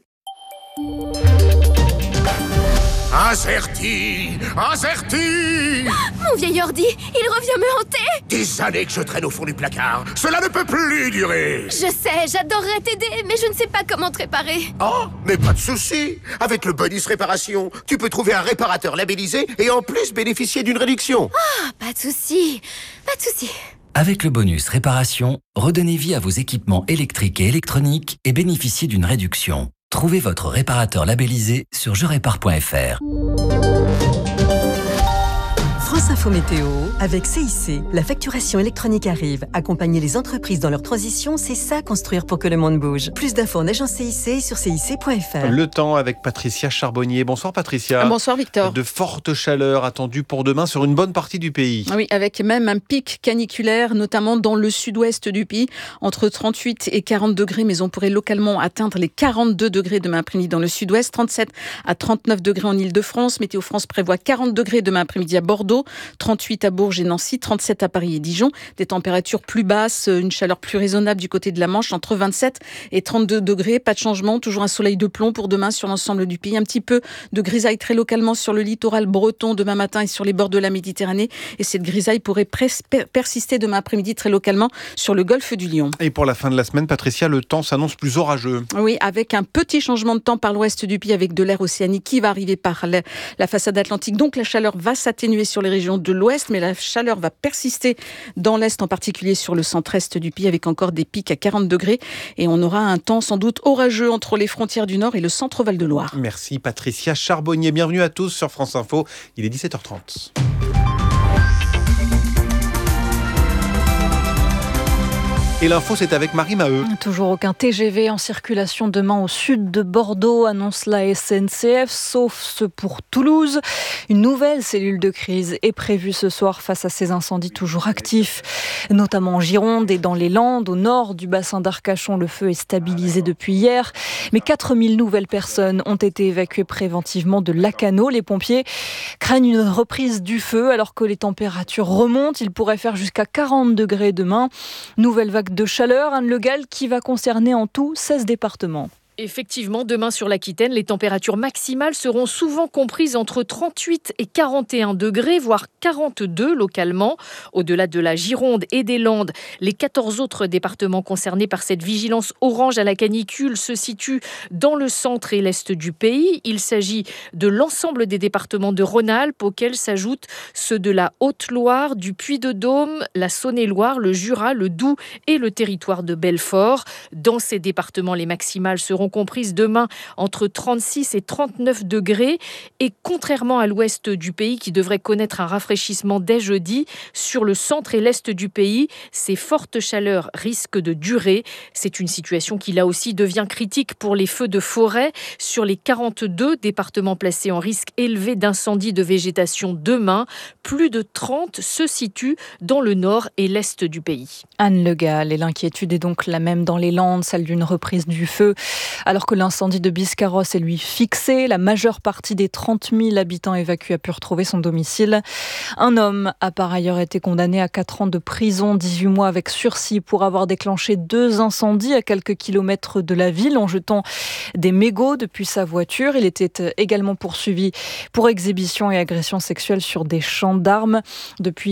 Incerti, incerti. Mon vieil ordi, il revient me hanter. Des années que je traîne au fond du placard. Cela ne peut plus durer. Je sais, j'adorerais t'aider, mais je ne sais pas comment te réparer. Oh, mais pas de souci. Avec le bonus réparation, tu peux trouver un réparateur labellisé et en plus bénéficier d'une réduction. Ah, pas de souci, pas de souci. Avec le bonus réparation, redonnez vie à vos équipements électriques et électroniques et bénéficiez d'une réduction. Trouvez votre réparateur labellisé sur je répare point f r. France Info Météo, avec C I C, la facturation électronique arrive. Accompagner les entreprises dans leur transition, c'est ça construire pour que le monde bouge. Plus d'infos en agence C I C sur C I C point F R. Le temps avec Patricia Charbonnier. Bonsoir Patricia. Bonsoir Victor. De fortes chaleurs attendues pour demain sur une bonne partie du pays. Oui, avec même un pic caniculaire, notamment dans le sud-ouest du pays, entre trente-huit et quarante degrés, mais on pourrait localement atteindre les quarante-deux degrés demain après-midi dans le sud-ouest, trente-sept à trente-neuf degrés en Île-de-France. Météo France prévoit quarante degrés demain après-midi à Bordeaux, trente-huit à Bourges et Nancy, trente-sept à Paris et Dijon. Des températures plus basses, une chaleur plus raisonnable du côté de la Manche, entre vingt-sept et trente-deux degrés. Pas de changement, toujours un soleil de plomb pour demain sur l'ensemble du pays. Un petit peu de grisaille très localement sur le littoral breton demain matin et sur les bords de la Méditerranée. Et cette grisaille pourrait pres- persister demain après-midi très localement sur le golfe du Lion. Et pour la fin de la semaine, Patricia, le temps s'annonce plus orageux. Oui, avec un petit changement de temps par l'ouest du pays, avec de l'air océanique qui va arriver par la, la façade atlantique. Donc la chaleur va s'atténuer sur les régions de l'ouest, mais la chaleur va persister dans l'est, en particulier sur le centre-est du pays, avec encore des pics à quarante degrés. Et on aura un temps sans doute orageux entre les frontières du Nord et le centre Val-de-Loire. Merci Patricia Charbonnier. Bienvenue à tous sur France Info. Il est dix-sept heures trente. Et l'info, c'est avec Marie Maheu. Toujours aucun T G V en circulation demain au sud de Bordeaux, annonce la S N C F, sauf ce pour Toulouse. Une nouvelle cellule de crise est prévue ce soir face à ces incendies toujours actifs, notamment en Gironde et dans les Landes. Au nord du bassin d'Arcachon, le feu est stabilisé depuis hier. Mais quatre mille nouvelles personnes ont été évacuées préventivement de Lacanau. Les pompiers craignent une reprise du feu alors que les températures remontent. Il pourrait faire jusqu'à quarante degrés demain. Nouvelle vague de chaleur, Anne Le Gall, qui va concerner en tout seize départements. Effectivement, demain sur l'Aquitaine, les températures maximales seront souvent comprises entre trente-huit et quarante et un degrés, voire quarante-deux localement. Au-delà de la Gironde et des Landes, les quatorze autres départements concernés par cette vigilance orange à la canicule se situent dans le centre et l'est du pays. Il s'agit de l'ensemble des départements de Rhône-Alpes, auxquels s'ajoutent ceux de la Haute-Loire, du Puy-de-Dôme, la Saône-et-Loire, le Jura, le Doubs et le territoire de Belfort. Dans ces départements, les maximales seront comprises demain entre trente-six et trente-neuf degrés. Et contrairement à l'ouest du pays qui devrait connaître un rafraîchissement dès jeudi, sur le centre et l'est du pays, ces fortes chaleurs risquent de durer. C'est une situation qui là aussi devient critique pour les feux de forêt. Sur les quarante-deux départements placés en risque élevé d'incendie de végétation demain, plus de trente se situent dans le nord et l'est du pays. Anne Le Gall, et l'inquiétude est donc la même dans les Landes, celle d'une reprise du feu. Alors que l'incendie de Biscarrosse est lui fixé, la majeure partie des trente mille habitants évacués a pu retrouver son domicile. Un homme a par ailleurs été condamné à quatre ans de prison, dix-huit mois avec sursis pour avoir déclenché deux incendies à quelques kilomètres de la ville en jetant des mégots depuis sa voiture. Il était également poursuivi pour exhibition et agression sexuelle sur des champs d'armes. Depuis